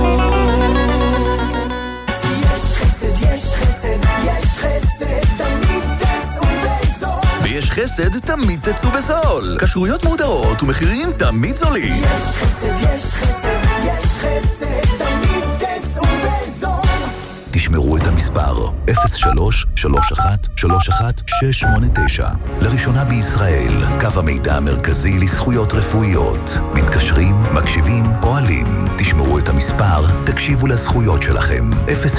יש חסד, תמיד תצאו בזול. כשרויות מודרות ומחירים תמיד זולים. יש חסד, יש חסד, יש חסד, תמיד תצאו בזול. תשמרו את המספר 03-31-31-689. לראשונה בישראל, קו המידע המרכזי לזכויות רפואיות. מתקשרים, מקשיבים, פועלים. תשמרו את המספר, תקשיבו לזכויות שלכם.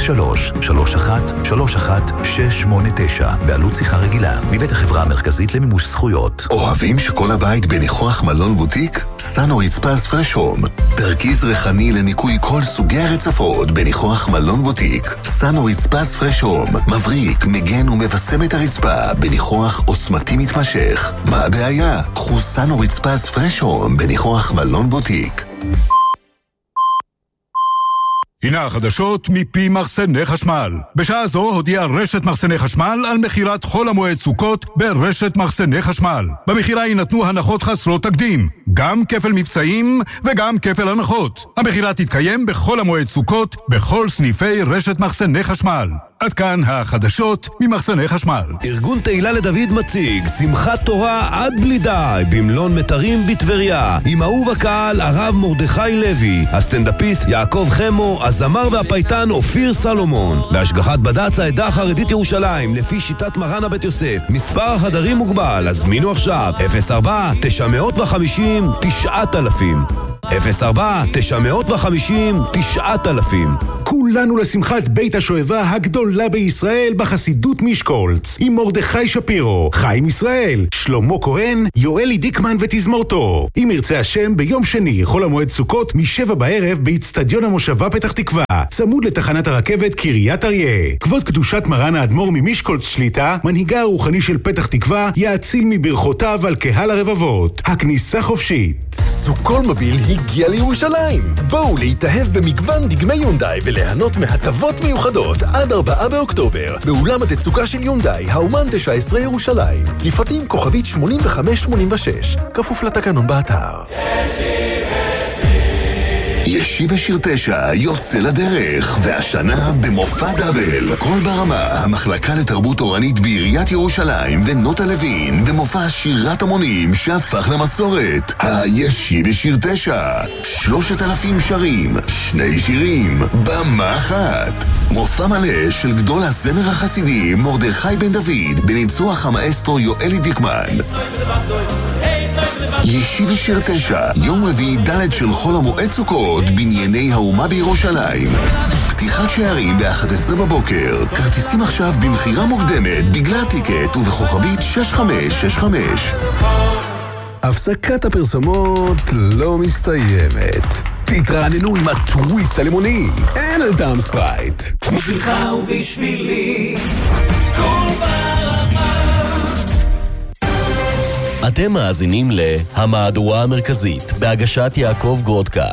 03-31-31-689. בעלות שיחה רגילה. מבית החברה המרכזית למימוש זכויות. אוהבים שכל הבית בניחוח מלון בוטיק? סנו רצפס פרש הום. תרכיז ריחני לניקוי כל סוגי הרצפות בניחוח מלון בוטיק. סנו רצפס פרש הום. מבריק, מגן ומבשם את הרצפה בניחוח עוצמתי מתמשך. מה הבעיה? קחו סנו רצפס פרש הום בניחוח מלון בוטיק. הנה החדשות מפי מחסני חשמל. בשעה זו הודיעה רשת מחסני חשמל על מחירת חול המועד סוכות ברשת מחסני חשמל. במחירה יינתנו הנחות חסרות תקדים, גם כפל מבצעים וגם כפל הנחות. המחירה תתקיים בכל המועד סוכות בכל סניפי רשת מחסני חשמל. עד כאן החדשות ממחסני חשמל. ארגון תהילה לדוד מציג שמחת תורה עד בלי די במלון מטרים בטבריה, עם אהוב הקהל הרב מרדכי לוי, הסטנדאפיסט יעקב חמו, הזמר והפייטן אופיר סלומון, בהשגחת בד"ץ העדה החרדית ירושלים לפי שיטת מרן הבית יוסף. מספר החדרים מוגבל, הזמינו עכשיו 04-950-9000 04-950-9000. כולנו לשמחת בית השואבה הגדולה בישראל בחסידות משקולץ, עם מרדכי שפירו, חיים ישראל, שלמה כהן, יואלי דיקמן ותזמורתו. אם ירצה השם, ביום שני חול המועד סוכות מ7 בערב באצטדיון המושבה פתח תקווה, צמוד לתחנת הרכבת קריית אריה. כבוד קדושת מרן האדמו"ר ממשקולץ שליטה, מנהיגה הרוחני של פתח תקווה, יאציל מברכותיו על קהל הרבבות. הכניסה חופשית. סוכול מוביל הגיע לירושלים. בואו להתאהב במגוון דגמי יונדאי וליהנות מהטבות מיוחדות עד 4 באוקטובר באולם התצוגה של יונדאי, האומן 19 ירושלים. לפרטים כוכבית 8586, כפוף לתקנון באתר. ישיבה שיר 9 יוצא לדרך, והשנה במופע דאבל. קול ברמה, המחלקה לתרבות תורנית בעיריית ירושלים ונוטה לוין, במופע שירת המונים שהפך למסורת. הישיבה שיר 9, 3,000 שרים, 2 שירים, במה אחת. מופע מלא של גדול הזמר החסידי מרדכי בן דוד, בניצוח המאסטרו יואלי דיקמן. ישיבה שיר 9, יום רביעי ד' של חול המועד סוכות, בנייני האומה בירושלים. פתיחת שערים ב-11 בבוקר. כרטיסים עכשיו במחירה מוקדמת בגלל טיקט ובכוכבית 6565. הפסקת הפרסומות לא מסתיימת. תתרעננו עם הטוויסט הלימוני. אין על טעם ספרייט. בשבילך ובשבילי כל ברמה. אתם מאזינים להמהדורה המרכזית בהגשת יעקב גרודקה.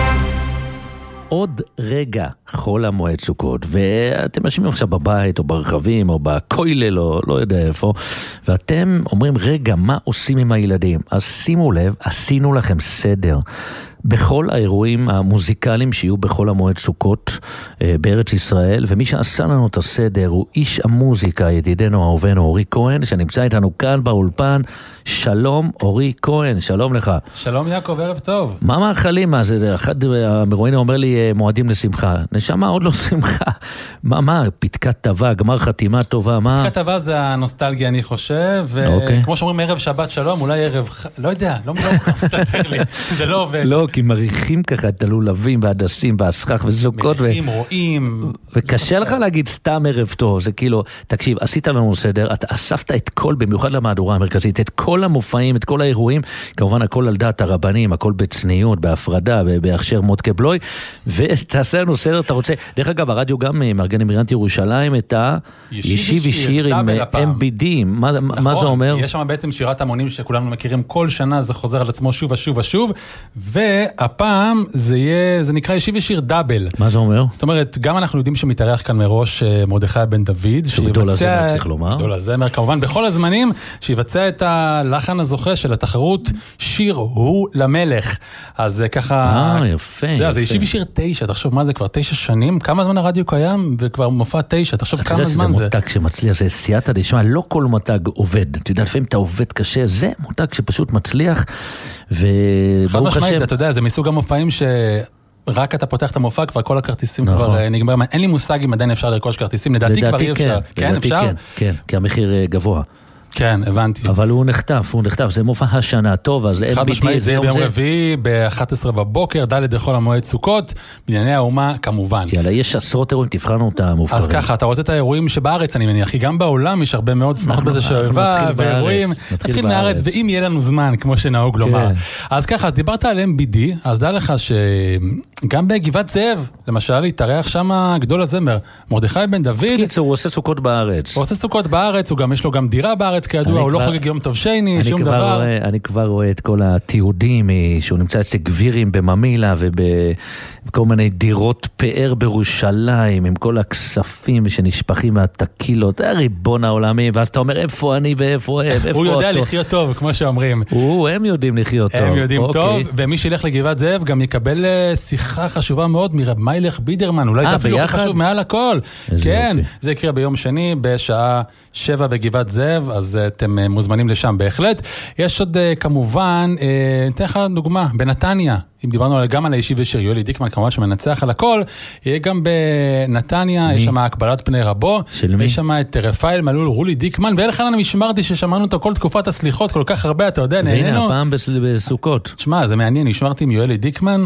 עוד רגע חול המועד סוכות, ואתם משמיעים עכשיו בבית או ברחבים או בכולל או לא יודע איפה, ואתם אומרים רגע מה עושים עם הילדים. אז שימו לב, עשינו לכם סדר בכל האירועים המוזיקליים שיהיו בכל המועד סוכות בארץ ישראל, ומי שעשה לנו את הסדר הוא איש המוזיקה, ידידנו האהובנו אורי כהן, שנמצא איתנו כאן באולפן. שלום אורי כהן, שלום לך. שלום יעקב, ערב טוב. מה מאחלים? אחד המרואיינים אומר לי מועדים לשמחה. נשמה עוד לא שמחה. מה? פתקת טובה, גמר חתימה טובה, מה? פתקת טובה זה הנוסטלגיה אני חושב, וכמו שאומרים ערב שבת שלום, אולי ערב, לא יודע, לא מסתכל לי, זה לא עובד. לא, כי מריחים ככה את הלולבים והדסים והסכך וסוכות. מריחים, רואים. וקשה לך להגיד סתם ערב טוב, זה כאילו, תקשיב, עשית לנו סדר, אתה אספת את כל, במיוחד למהדורה המרכזית, את כל המופעים, את כל האירועים, כמובן הכל על דעת הרבנים, הכל בצניעות, בהפרדה, בהכשר מודקה בלוי, ותעשה לנו סדר, אתה רוצה, דרך אגב, הרדיו גם מארגן עם עיריית ירושלים את הישיבי שיר עם MBD, מה זה אומר? יש שם בעצם שירת המונים שכולנו מכירים כל שנה, זה חוזר על עצמו שוב ושוב ושוב, והפעם זה נקרא ישיבי שיר דאבל. מה זה אומר? זאת אומרת, גם אנחנו יודעים שמתארח כאן מראש מרדכי בן דוד, גדול הזמר צריך לומר. גדול הזמר, כמובן בכל הזמנים, שיבצע את הלחן הזוכה של התחרות שיר הוא למלך. אז ככה... יפה. זה ישיבי שיר 9, תחשוב מה זה כבר 9 שנים, כמה זמן הרדיו קיים וכבר מופע 9, תחשוב כמה זמן זה. זה מותג שמצליח, זה סייעתא דשמיא, לא כל מותג עובד. אתה יודע, לפעמים אתה עובד קשה, זה מותג שפשוט מצליח, וברוך השם. אתה יודע, זה מסוג המופעים רק אתה פותח את המופע, כבר כל הכרטיסים כבר נגמרים. אין לי מושג אם עדיין אפשר לרכוש כרטיסים, לדעתי כבר אי אפשר. כן, אפשר? כן, כי המחיר גבוה. כן, הבנתי. אבל הוא נחטף, זה מופע השנה, טוב, אז אין חד משמעית, זה ביום רביעי, ב-11 בבוקר, ד' לחול המועד סוכות, בנייני האומה, כמובן. יאללה, יש עשרות אירועים, תבחרנו את המובחרים. אז ככה, אתה רוצה את האירועים שבארץ, אני מניח, כי גם בעולם יש הרבה מאוד שמחות בזה שאוהבה, ואירועים, נתחיל מהארץ, ואם יהיה לנו זמן, כמו שנהוג לומר. אז ככה, אז דיברת על MBD, אז דע לך שגם בגבעת זאב, למשל, התארח שם גדול הזמר, מרדכי בן דוד. קיצור, הוא עושה סוכות בארץ. הוא עושה סוכות בארץ, יש לו גם דירה בארץ, כידוע, הוא לא חוגג יום טוב שני, שום דבר. אני כבר רואה את כל התיעודים, שהוא נמצא אצל גבירים בממילה, ובכל מיני דירות פאר בירושלים, עם כל הכספים שנשפכים מהטקילות, ריבון העולמי, ואז אתה אומר, איפה אני ואיפה הם, איפה הוא יודע לחיות טוב, כמו שאומרים. הם יודעים לחיות טוב. הם יודעים טוב, ומי שילך לגבעת זאב גם יקבל שיחה שיחה חשובה מאוד מרב מיילך בידרמן, אולי זה אפילו הכי חשוב מעל הכל. כן, זה יקרה ביום שני בשעה 7 בגבעת זאב, אז אתם מוזמנים לשם בהחלט. יש עוד כמובן, נתן לך דוגמה, בנתניה, אם דיברנו גם על האישי ושיר יואלי דיקמן, כמובן שמנצח על הכל, יהיה גם בנתניה, יש שם הקבלת פני רבו, יש שם את רפאל מלול רולי דיקמן, ואלך אני משמרתי ששמענו אותו כל תקופת הסליחות, כל כך הרבה, אתה יודע, נהנינו. והנה, הפעם בסוכות. תשמע, זה מעניין, נשמרתי עם יואלי דיקמן.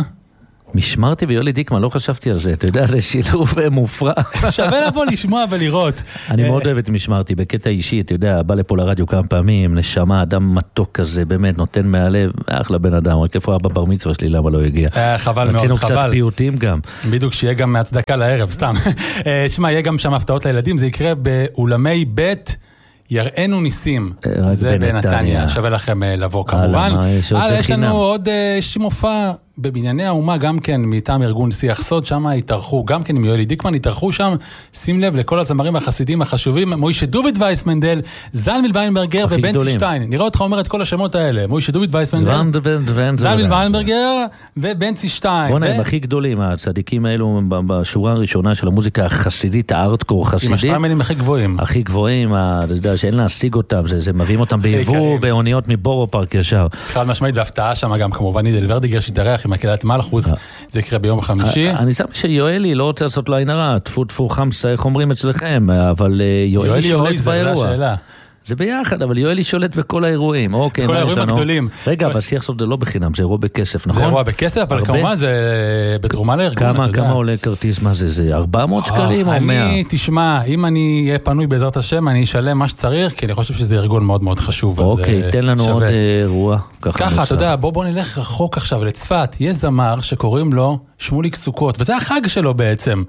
משמרתי ויולי דיקמן, לא חשבתי על זה, אתה יודע, זה שילוב מופרע. שווה לבוא לשמוע ולראות. אני מאוד אוהב את משמרתי, בקטע אישי, אתה יודע, בא לפה לרדיו כמה פעמים, נשמה, אדם מתוק כזה, באמת, נותן מהלב, אחלה בן אדם, רק איפה היה בבר מצווה שלי, למה לא הגיע. חבל מאוד, רצינו חבל. קצת פיוטים גם. בדיוק, שיהיה גם מהצדקה לערב, סתם. שמע, יהיה גם שם הפתעות לילדים, זה יקרה באולמי בית יראינו ניסים, זה בנתניה, שווה לכם לבוא כמובן. יש לנו עוד מופע בבנייני האומה, גם כן מטעם ארגון שיח סוד, שם התארחו, גם כן עם יואלי דיקמן, התארחו שם, שים לב לכל הזמרים החסידים החשובים, מוישה דוד וייסמנדל, זלמיל ויינברגר ובנצי שטיין. נראה אותך אומר את כל השמות האלה, מוישה דוד וייסמנדל, זלמיל ויינברגר ובנצי שטיין. בוא נהם, הכי גדולים, הצדיקים האלו בשורה הראשונה של המוזיקה החסידית, הארטקור חסידית. עם השתיים מילים הכי גבוהים. הכי גבוהים, אתה יודע, שאין להשיג אותם, זה מביאים אותם ביבוא, באוניות מבורו פארק ישר. חד משמעית והפתעה שם גם כמובן נידל ורדיגר שיתארח עם הקהילת מלכוס, זה יקרה ביום חמישי. אני שם שיואלי לא רוצה לעשות לו עין הרע, טפו חמסה, איך אומרים אצלכם, אבל יואלי שולט באירוע. זה ביחד, אבל יואלי שולט בכל האירועים. אוקיי, כל האירועים הגדולים. רגע, אבל שיח סוד זה לא בחינם, זה אירוע בכסף, נכון? זה אירוע בכסף, אבל כמובן זה בתרומה לארגון. כמה עולה כרטיס, מה זה? זה 400 שקלים או 100? אני, תשמע, אם אני אהיה פנוי בעזרת השם, אני אשלם מה שצריך, כי אני חושב שזה ארגון מאוד מאוד חשוב. אוקיי, תן לנו עוד אירוע. ככה, אתה יודע, בוא נלך רחוק עכשיו לצפת. יש זמר שקוראים לו שמוליק סוכות, וזה החג שלו בעצם.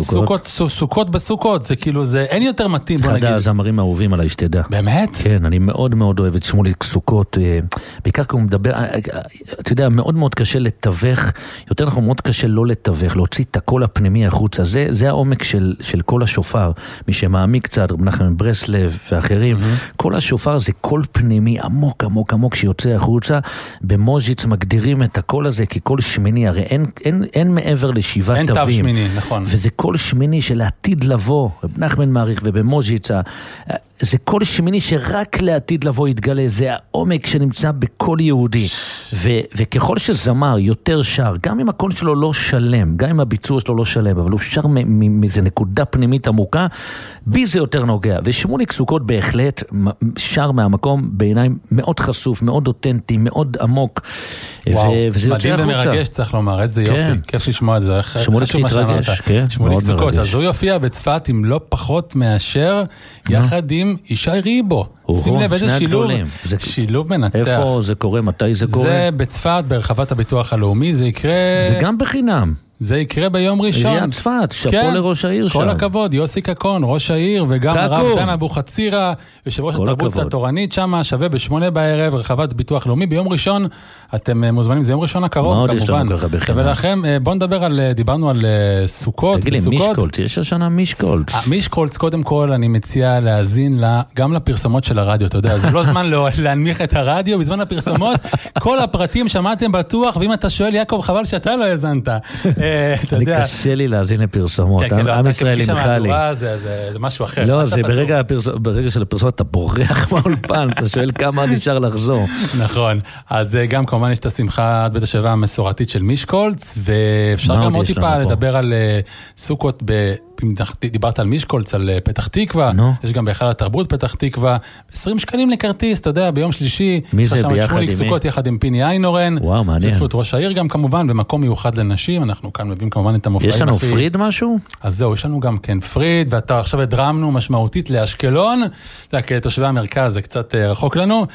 סוכות בסוכות, זה כאילו, זה אין יותר מתאים, בוא נגיד. אחד הזמרים האהובים עליי, שתדע. באמת? כן, אני מאוד מאוד אוהב את שמוליק סוכות, בעיקר כי הוא מדבר, אתה יודע, מאוד מאוד קשה לתווך, יותר נכון מאוד קשה לא לתווך, להוציא את הקול הפנימי החוצה, זה העומק של קול השופר, מי שמעמיק קצת, רב נחמן ברסלב ואחרים, קול השופר זה קול פנימי עמוק עמוק עמוק שיוצא החוצה, במוז'יץ מגדירים את הקול הזה כקול שמיני, הרי אין מעבר לשבעה תווים. אין תו שמיני, נכון. וזה קול שמיני של העתיד לבוא, רב נחמן מעריך ובמוז'יץ, זה קול שמיני שרק לעתיד לבוא יתגלה, זה העומק שנמצא בכל יהודי, וככל שזמר יותר שר, גם אם הקול שלו לא שלם, גם אם הביצוע שלו לא שלם, אבל הוא שר מאיזה נקודה פנימית עמוקה, בי זה יותר נוגע, ושמוליק סוכות בהחלט שר מהמקום בעיניי מאוד חשוף, מאוד אותנטי, מאוד עמוק, וזה מדהים ומרגש, צריך לומר, איזה יופי, כיף לשמוע את זה, שמוליק להתרגש, כן, שמוליק סוכות, אז הוא יופיע בצפת עם לא פחות מאשר, יחד עם ישי ריבו. שים לב איזה שילוב מנצח. איפה זה קורה? מתי זה קורה? זה בצפת, ברחבת הביטוח הלאומי, זה יקרה... זה גם בחינם. זה יקרה ביום ראשון. עיריית צפת, שפו לראש העיר שם. כל הכבוד, יוסי קקון, ראש העיר, וגם הרב דן אבוחצירא, יושב ראש התרבות התורנית שם, שווה ב8 בערב, רחבת ביטוח לאומי. ביום ראשון, אתם מוזמנים, זה יום ראשון הקרוב, כמובן. שווה לכם, בואו נדבר על, דיברנו על סוכות. תגיד לי, מישקולץ, יש השנה מישקולץ. מישקולץ, קודם כל, אני מציע להאזין גם לפרסומות של הרדיו, אתה יודע, זה לא זמן להנמיך את הרדיו, בזמן הפרסומות, כל הפרטים שמעתם בטוח, ואם אתה שואל, יעקב, חבל שאתה לא האזנת. אני קשה לי להאזין לפרסומות, עם ישראל ימחה לי. זה משהו אחר. לא, זה ברגע של הפרסומות אתה בורח מהאולפן, אתה שואל כמה נשאר לחזור. נכון, אז גם כמובן יש את השמחה בית השבע המסורתית של מישקולץ, ואפשר גם עוד טיפה לדבר על סוכות אם דיברת על מישקולץ, על פתח תקווה, יש גם בהיכל התרבות פתח תקווה, 20 שקלים לכרטיס, אתה יודע, ביום שלישי, מי זה ביחד שמוליק סוכות יחד עם פיני איינורן, וואו, מעניין. שתפות ראש העיר גם כמובן, במקום מיוחד לנשים, אנחנו כאן מביאים כמובן את המופעים. יש לנו פריד משהו? אז זהו, יש לנו גם כן פריד, ואתה עכשיו הדרמנו משמעותית לאשקלון, זה כתושבי המרכז, זה קצת רחוק לנו,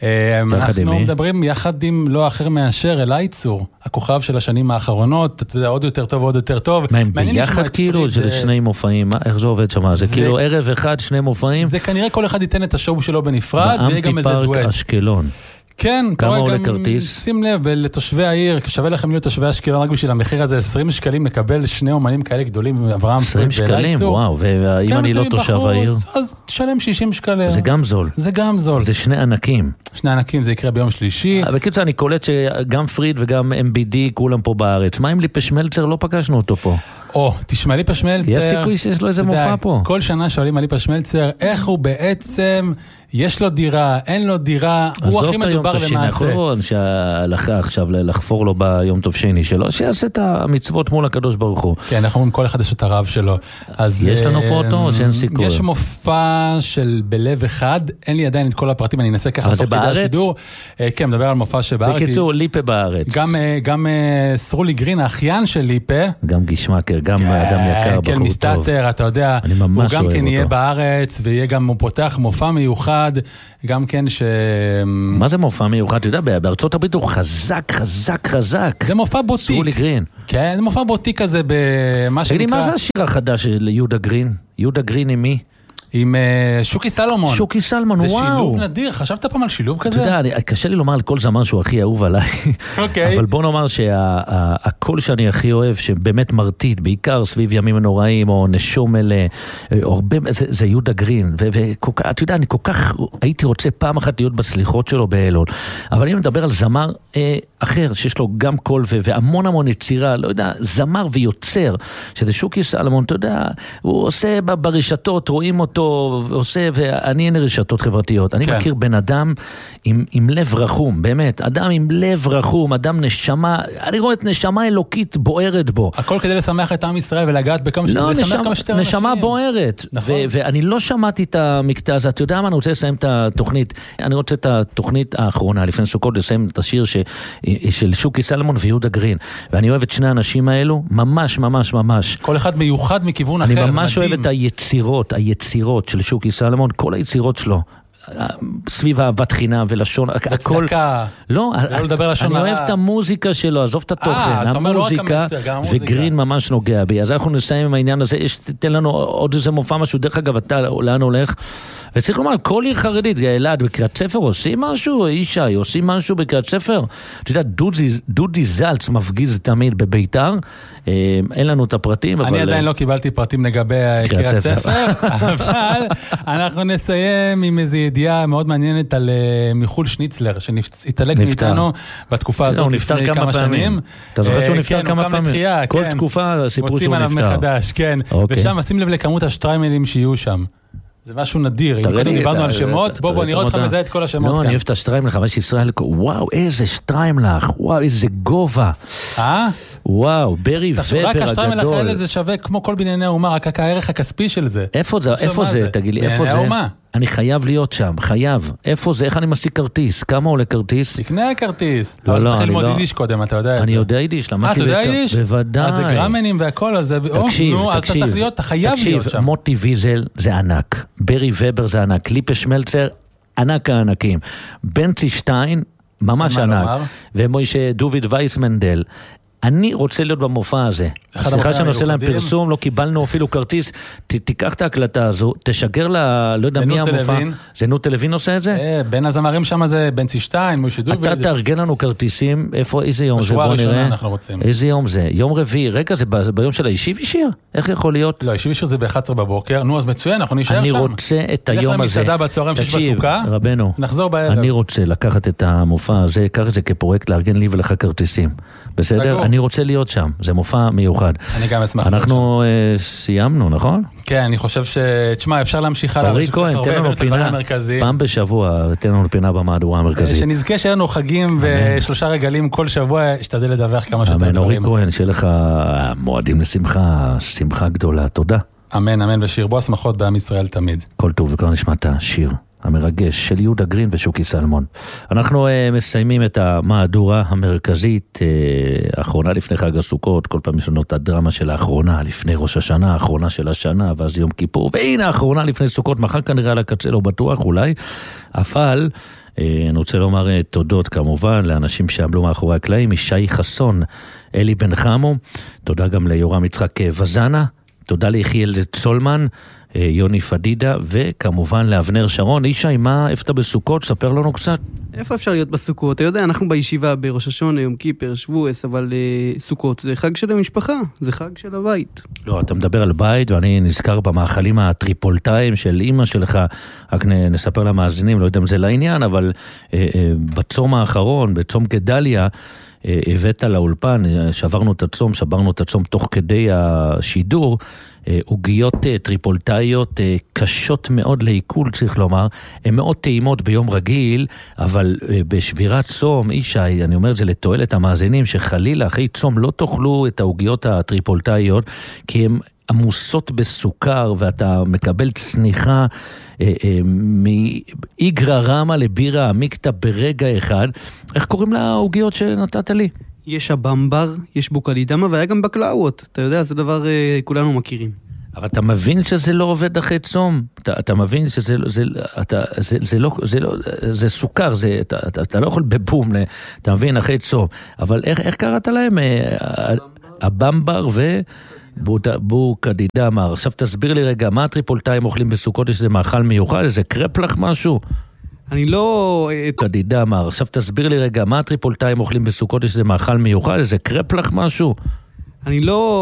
אנחנו מדברים יחד עם לא אחר מאשר אלי צור, הכוכב של השנים האחרונות, אתה יודע, עוד יותר טוב, עוד יותר טוב. ביחד כאילו, זה שני מופעים, איך זה עובד שם? זה כאילו ערב אחד, שני מופעים? זה כנראה כל אחד ייתן את השואו שלו בנפרד, ויהיה גם איזה דואט. באמפי פארק אשקלון. כן, כמה עולה כרטיס? שים לב, לתושבי העיר, שווה לכם להיות תושבי אשקלון, רק בשביל המחיר הזה, 20 שקלים לקבל שני אומנים כאלה גדולים, אברהם 20 שקלים, וואו, ואם אני לא תושב העיר? אז תשלם 60 שקלים. זה גם זול. זה גם זול. זה שני ענקים. שני ענקים, זה יקרה ביום שלישי. בקיצור, אני קולט שגם פריד וגם MBD כולם פה בארץ. מה עם ליפה שמלצר? לא פגשנו אותו פה. תשמע, ליפה שמלצר... יש סיכוי שיש לו איזה מופע פה. כל שנה שואלים על ליפה שמלצר, איך הוא בעצם... יש לו דירה, אין לו דירה, הוא הכי מדובר למעשה. נכון, שהלכה עכשיו לחפור לו ביום טוב שני שלו, שיעשה את המצוות מול הקדוש ברוך הוא. כן, אנחנו אומרים כל אחד יש את הרב שלו. יש לנו פה אותו או שאין סיכוי? יש מופע של בלב אחד, אין לי עדיין את כל הפרטים, אני אנסה ככה תוך כדי השידור. כן, מדבר על מופע שבארץ. בקיצור, ליפה בארץ. גם סרולי גרין, האחיין של ליפה. גם גישמקר, גם אדם יקר, בחור טוב. כן, מסתתר, אתה יודע. הוא גם כן יהיה בארץ, ויהיה גם, הוא פותח מופע מיוחד. גם כן מה זה מופע מיוחד? אתה יודע, בארצות הברית הוא חזק. זה מופע בוטיק. סרולי גרין. כן, זה מופע בוטיק כזה במה שנקרא... תגידי, מה זה השיר החדש של יהודה גרין? יהודה גרין עם מי? עם שוקי סלומון. שוקי סלומון, וואו. זה שילוב נדיר, חשבת פעם על שילוב כזה? אתה יודע, קשה לי לומר על כל זמר שהוא הכי אהוב עליי. אוקיי. אבל בוא נאמר שהקול שאני הכי אוהב, שבאמת מרטיט, בעיקר סביב ימים הנוראים, או נשום אלה, זה יהודה גרין. ואתה יודע, אני כל כך הייתי רוצה פעם אחת להיות בסליחות שלו באלון. אבל אני מדבר על זמר אחר, שיש לו גם קול והמון המון יצירה, לא יודע, זמר ויוצר, שזה שוקי סלומון, אתה יודע, הוא עושה ברשתות, רואים אותו, עושה, ואני אין רשתות חברתיות. אני מכיר בן אדם עם לב רחום, באמת, אדם עם לב רחום, אדם נשמה, אני רואה את נשמה אלוקית בוערת בו. הכל כדי לשמח את עם ישראל ולגעת בכמה לא, נשמה בוערת. ואני לא שמעתי את המקטע הזה, אתה יודע מה, אני רוצה לסיים את התוכנית, אני רוצה את התוכנית האחרונה, לפני סוכות, לסיים את השיר של שוקי סלומון ויהודה גרין, ואני אוהב את שני האנשים האלו, ממש. כל אחד מיוחד מכיוון אחר, אני ממש אוהב את היצירות של שוקי סלומון, כל היצירות שלו, סביב אהבת חינם ולשון, וצדקה, לא לדבר לשון אני אוהב את המוזיקה שלו, עזוב את התוכן, המוזיקה, וגרין ממש נוגע בי. אז אנחנו נסיים עם העניין הזה, תן לנו עוד איזה מופע משהו, דרך אגב, אתה לאן הולך? וצריך לומר, כל עיר חרדית, אלעד, בקריית ספר עושים משהו? ישי, עושים משהו בקריית ספר? אתה יודע, דודי זלץ מפגיז תמיד בביתר, אין לנו את הפרטים, אני עדיין לא קיבלתי פרטים לגבי קריית ספר, אבל אנחנו נסיים עם איזו ידיעה מאוד מעניינת על מיכול שניצלר, שהתעלק מאיתנו בתקופה הזאת לפני כמה שנים. אתה זוכר שהוא נפטר כמה פעמים? כל תקופה סיפרו שהוא נפטר. מוצאים עליו מחדש, כן. ושם, שים לב לכמות השטריימלים שיהיו שם. זה משהו נדיר, אם קודם דיברנו על שמות, בוא נראה אותך מזהה את כל השמות כאן. לא, אני אוהב את השטריימלך, אבל יש ישראל, וואו, איזה שטריימלך, וואו, איזה גובה. וואו, ברי ובר הגדול. רק השטריימלך האלה זה שווה כמו כל בנייני האומה, רק הערך הכספי של זה. איפה זה, תגיד לי, איפה זה? אני חייב להיות שם, חייב. איפה זה? איך אני משיג כרטיס? כמה עולה כרטיס? תקנה כרטיס. לא, צריך ללמוד יידיש קודם, אתה יודע את זה. אני יודע יידיש, למדתי אתה יודע יידיש? בוודאי. אז זה גרמנים והכל, אז זה... תקשיב. אז אתה צריך להיות, אתה חייב להיות שם. מוטי ויזל זה ענק, ברי ובר זה ענק, ליפה שמלצר, ענק הענקים. בנצי שטיין, ממש ענק. ומוישה דוד וייסמנדל. אני רוצה להיות במופע הזה. סליחה שאני עושה להם פרסום, לא קיבלנו אפילו כרטיס, תיקח את ההקלטה הזו, תשגר לה, לא יודע מי המופע. זה נוטה לוין עושה את זה? בין הזמרים שם זה בנצי שטיין, מוישה דוד. אתה תארגן לנו כרטיסים, איזה יום זה? בשבוע הראשונה אנחנו רוצים. איזה יום זה? יום רביעי, רגע, זה ביום של הישיב ישיר? איך יכול להיות? לא, הישיב ישיר זה ב-11 בבוקר, נו אז מצוין, אנחנו נשאר שם. אני רוצה את היום הזה. תקשיב, רבנו, אני רוצה לקחת את המופע הזה, קח את זה כפרויקט לארגן לי ולך כרטיסים. בסדר? אני רוצה להיות שם, זה מופע מיוחד. אני גם אשמח. אנחנו סיימנו, נכון? כן, אני חושב תשמע, אפשר להמשיך הלאה. אורי כהן, תן לנו פינה, פעם בשבוע, תן לנו פינה במהדורה המרכזית. שנזכה שיהיה לנו חגים ושלושה רגלים כל שבוע, אשתדל לדווח כמה שיותר דברים. אורי כהן, שיהיה לך מועדים לשמחה, שמחה גדולה, תודה. אמן, אמן, ושירבו השמחות בעם ישראל תמיד. כל טוב, וכבר נשמע את השיר המרגש של יהודה גרין ושוקי סלומון. אנחנו מסיימים את המהדורה המרכזית, האחרונה לפני חג הסוכות, כל פעם יש לנו את הדרמה של האחרונה, לפני ראש השנה, האחרונה של השנה, ואז יום כיפור, והנה האחרונה לפני סוכות, מחר כנראה על הקצה לא בטוח אולי, אבל אני רוצה לומר תודות כמובן לאנשים שעמלו מאחורי הקלעים, ישי חסון, אלי בן חמו, תודה גם ליורם יצחק וזנה, תודה ליחיאל צולמן, יוני פדידה, וכמובן לאבנר שרון. ישי, מה, איפה אתה בסוכות? ספר לנו קצת. איפה אפשר להיות בסוכות? אתה יודע, אנחנו בישיבה בראש השונה, יום כיפר, שבועס, אבל סוכות זה חג של המשפחה, זה חג של הבית. לא, אתה מדבר על בית, ואני נזכר במאכלים הטריפולטאים של אמא שלך, רק נספר למאזינים, לא יודע אם זה לעניין, אבל בצום האחרון, בצום גדליה, הבאת לאולפן, שברנו את הצום תוך כדי השידור, עוגיות טריפולטאיות קשות מאוד לעיכול, צריך לומר, הן מאוד טעימות ביום רגיל, אבל בשבירת צום, אישי, אני אומר את זה לתועלת המאזינים, שחלילה אחרי צום לא תאכלו את העוגיות הטריפולטאיות, כי הן עמוסות בסוכר, ואתה מקבל צניחה מאיגרא רמא לבירה עמיקתא ברגע אחד. איך קוראים לעוגיות שנתת לי? יש הבמבר, יש בוקלידמה, והיה גם בקלאות. אתה יודע, זה דבר כולנו מכירים. אבל אתה מבין שזה לא עובד אחרי צום? אתה מבין שזה זה סוכר, אתה לא יכול בבום, אתה מבין, אחרי צום. אבל איך קראת להם? הבמבר בוקלידמה. עכשיו תסביר לי רגע, מה הטריפולטאים אוכלים בסוכות? יש איזה מאכל מיוחד? איזה קרפ לך משהו? אני לא... קדידמה, עכשיו תסביר לי רגע, מה הטריפולטאים אוכלים בסוכות? יש איזה מאכל מיוחד? איזה קרפ לך משהו? אני לא...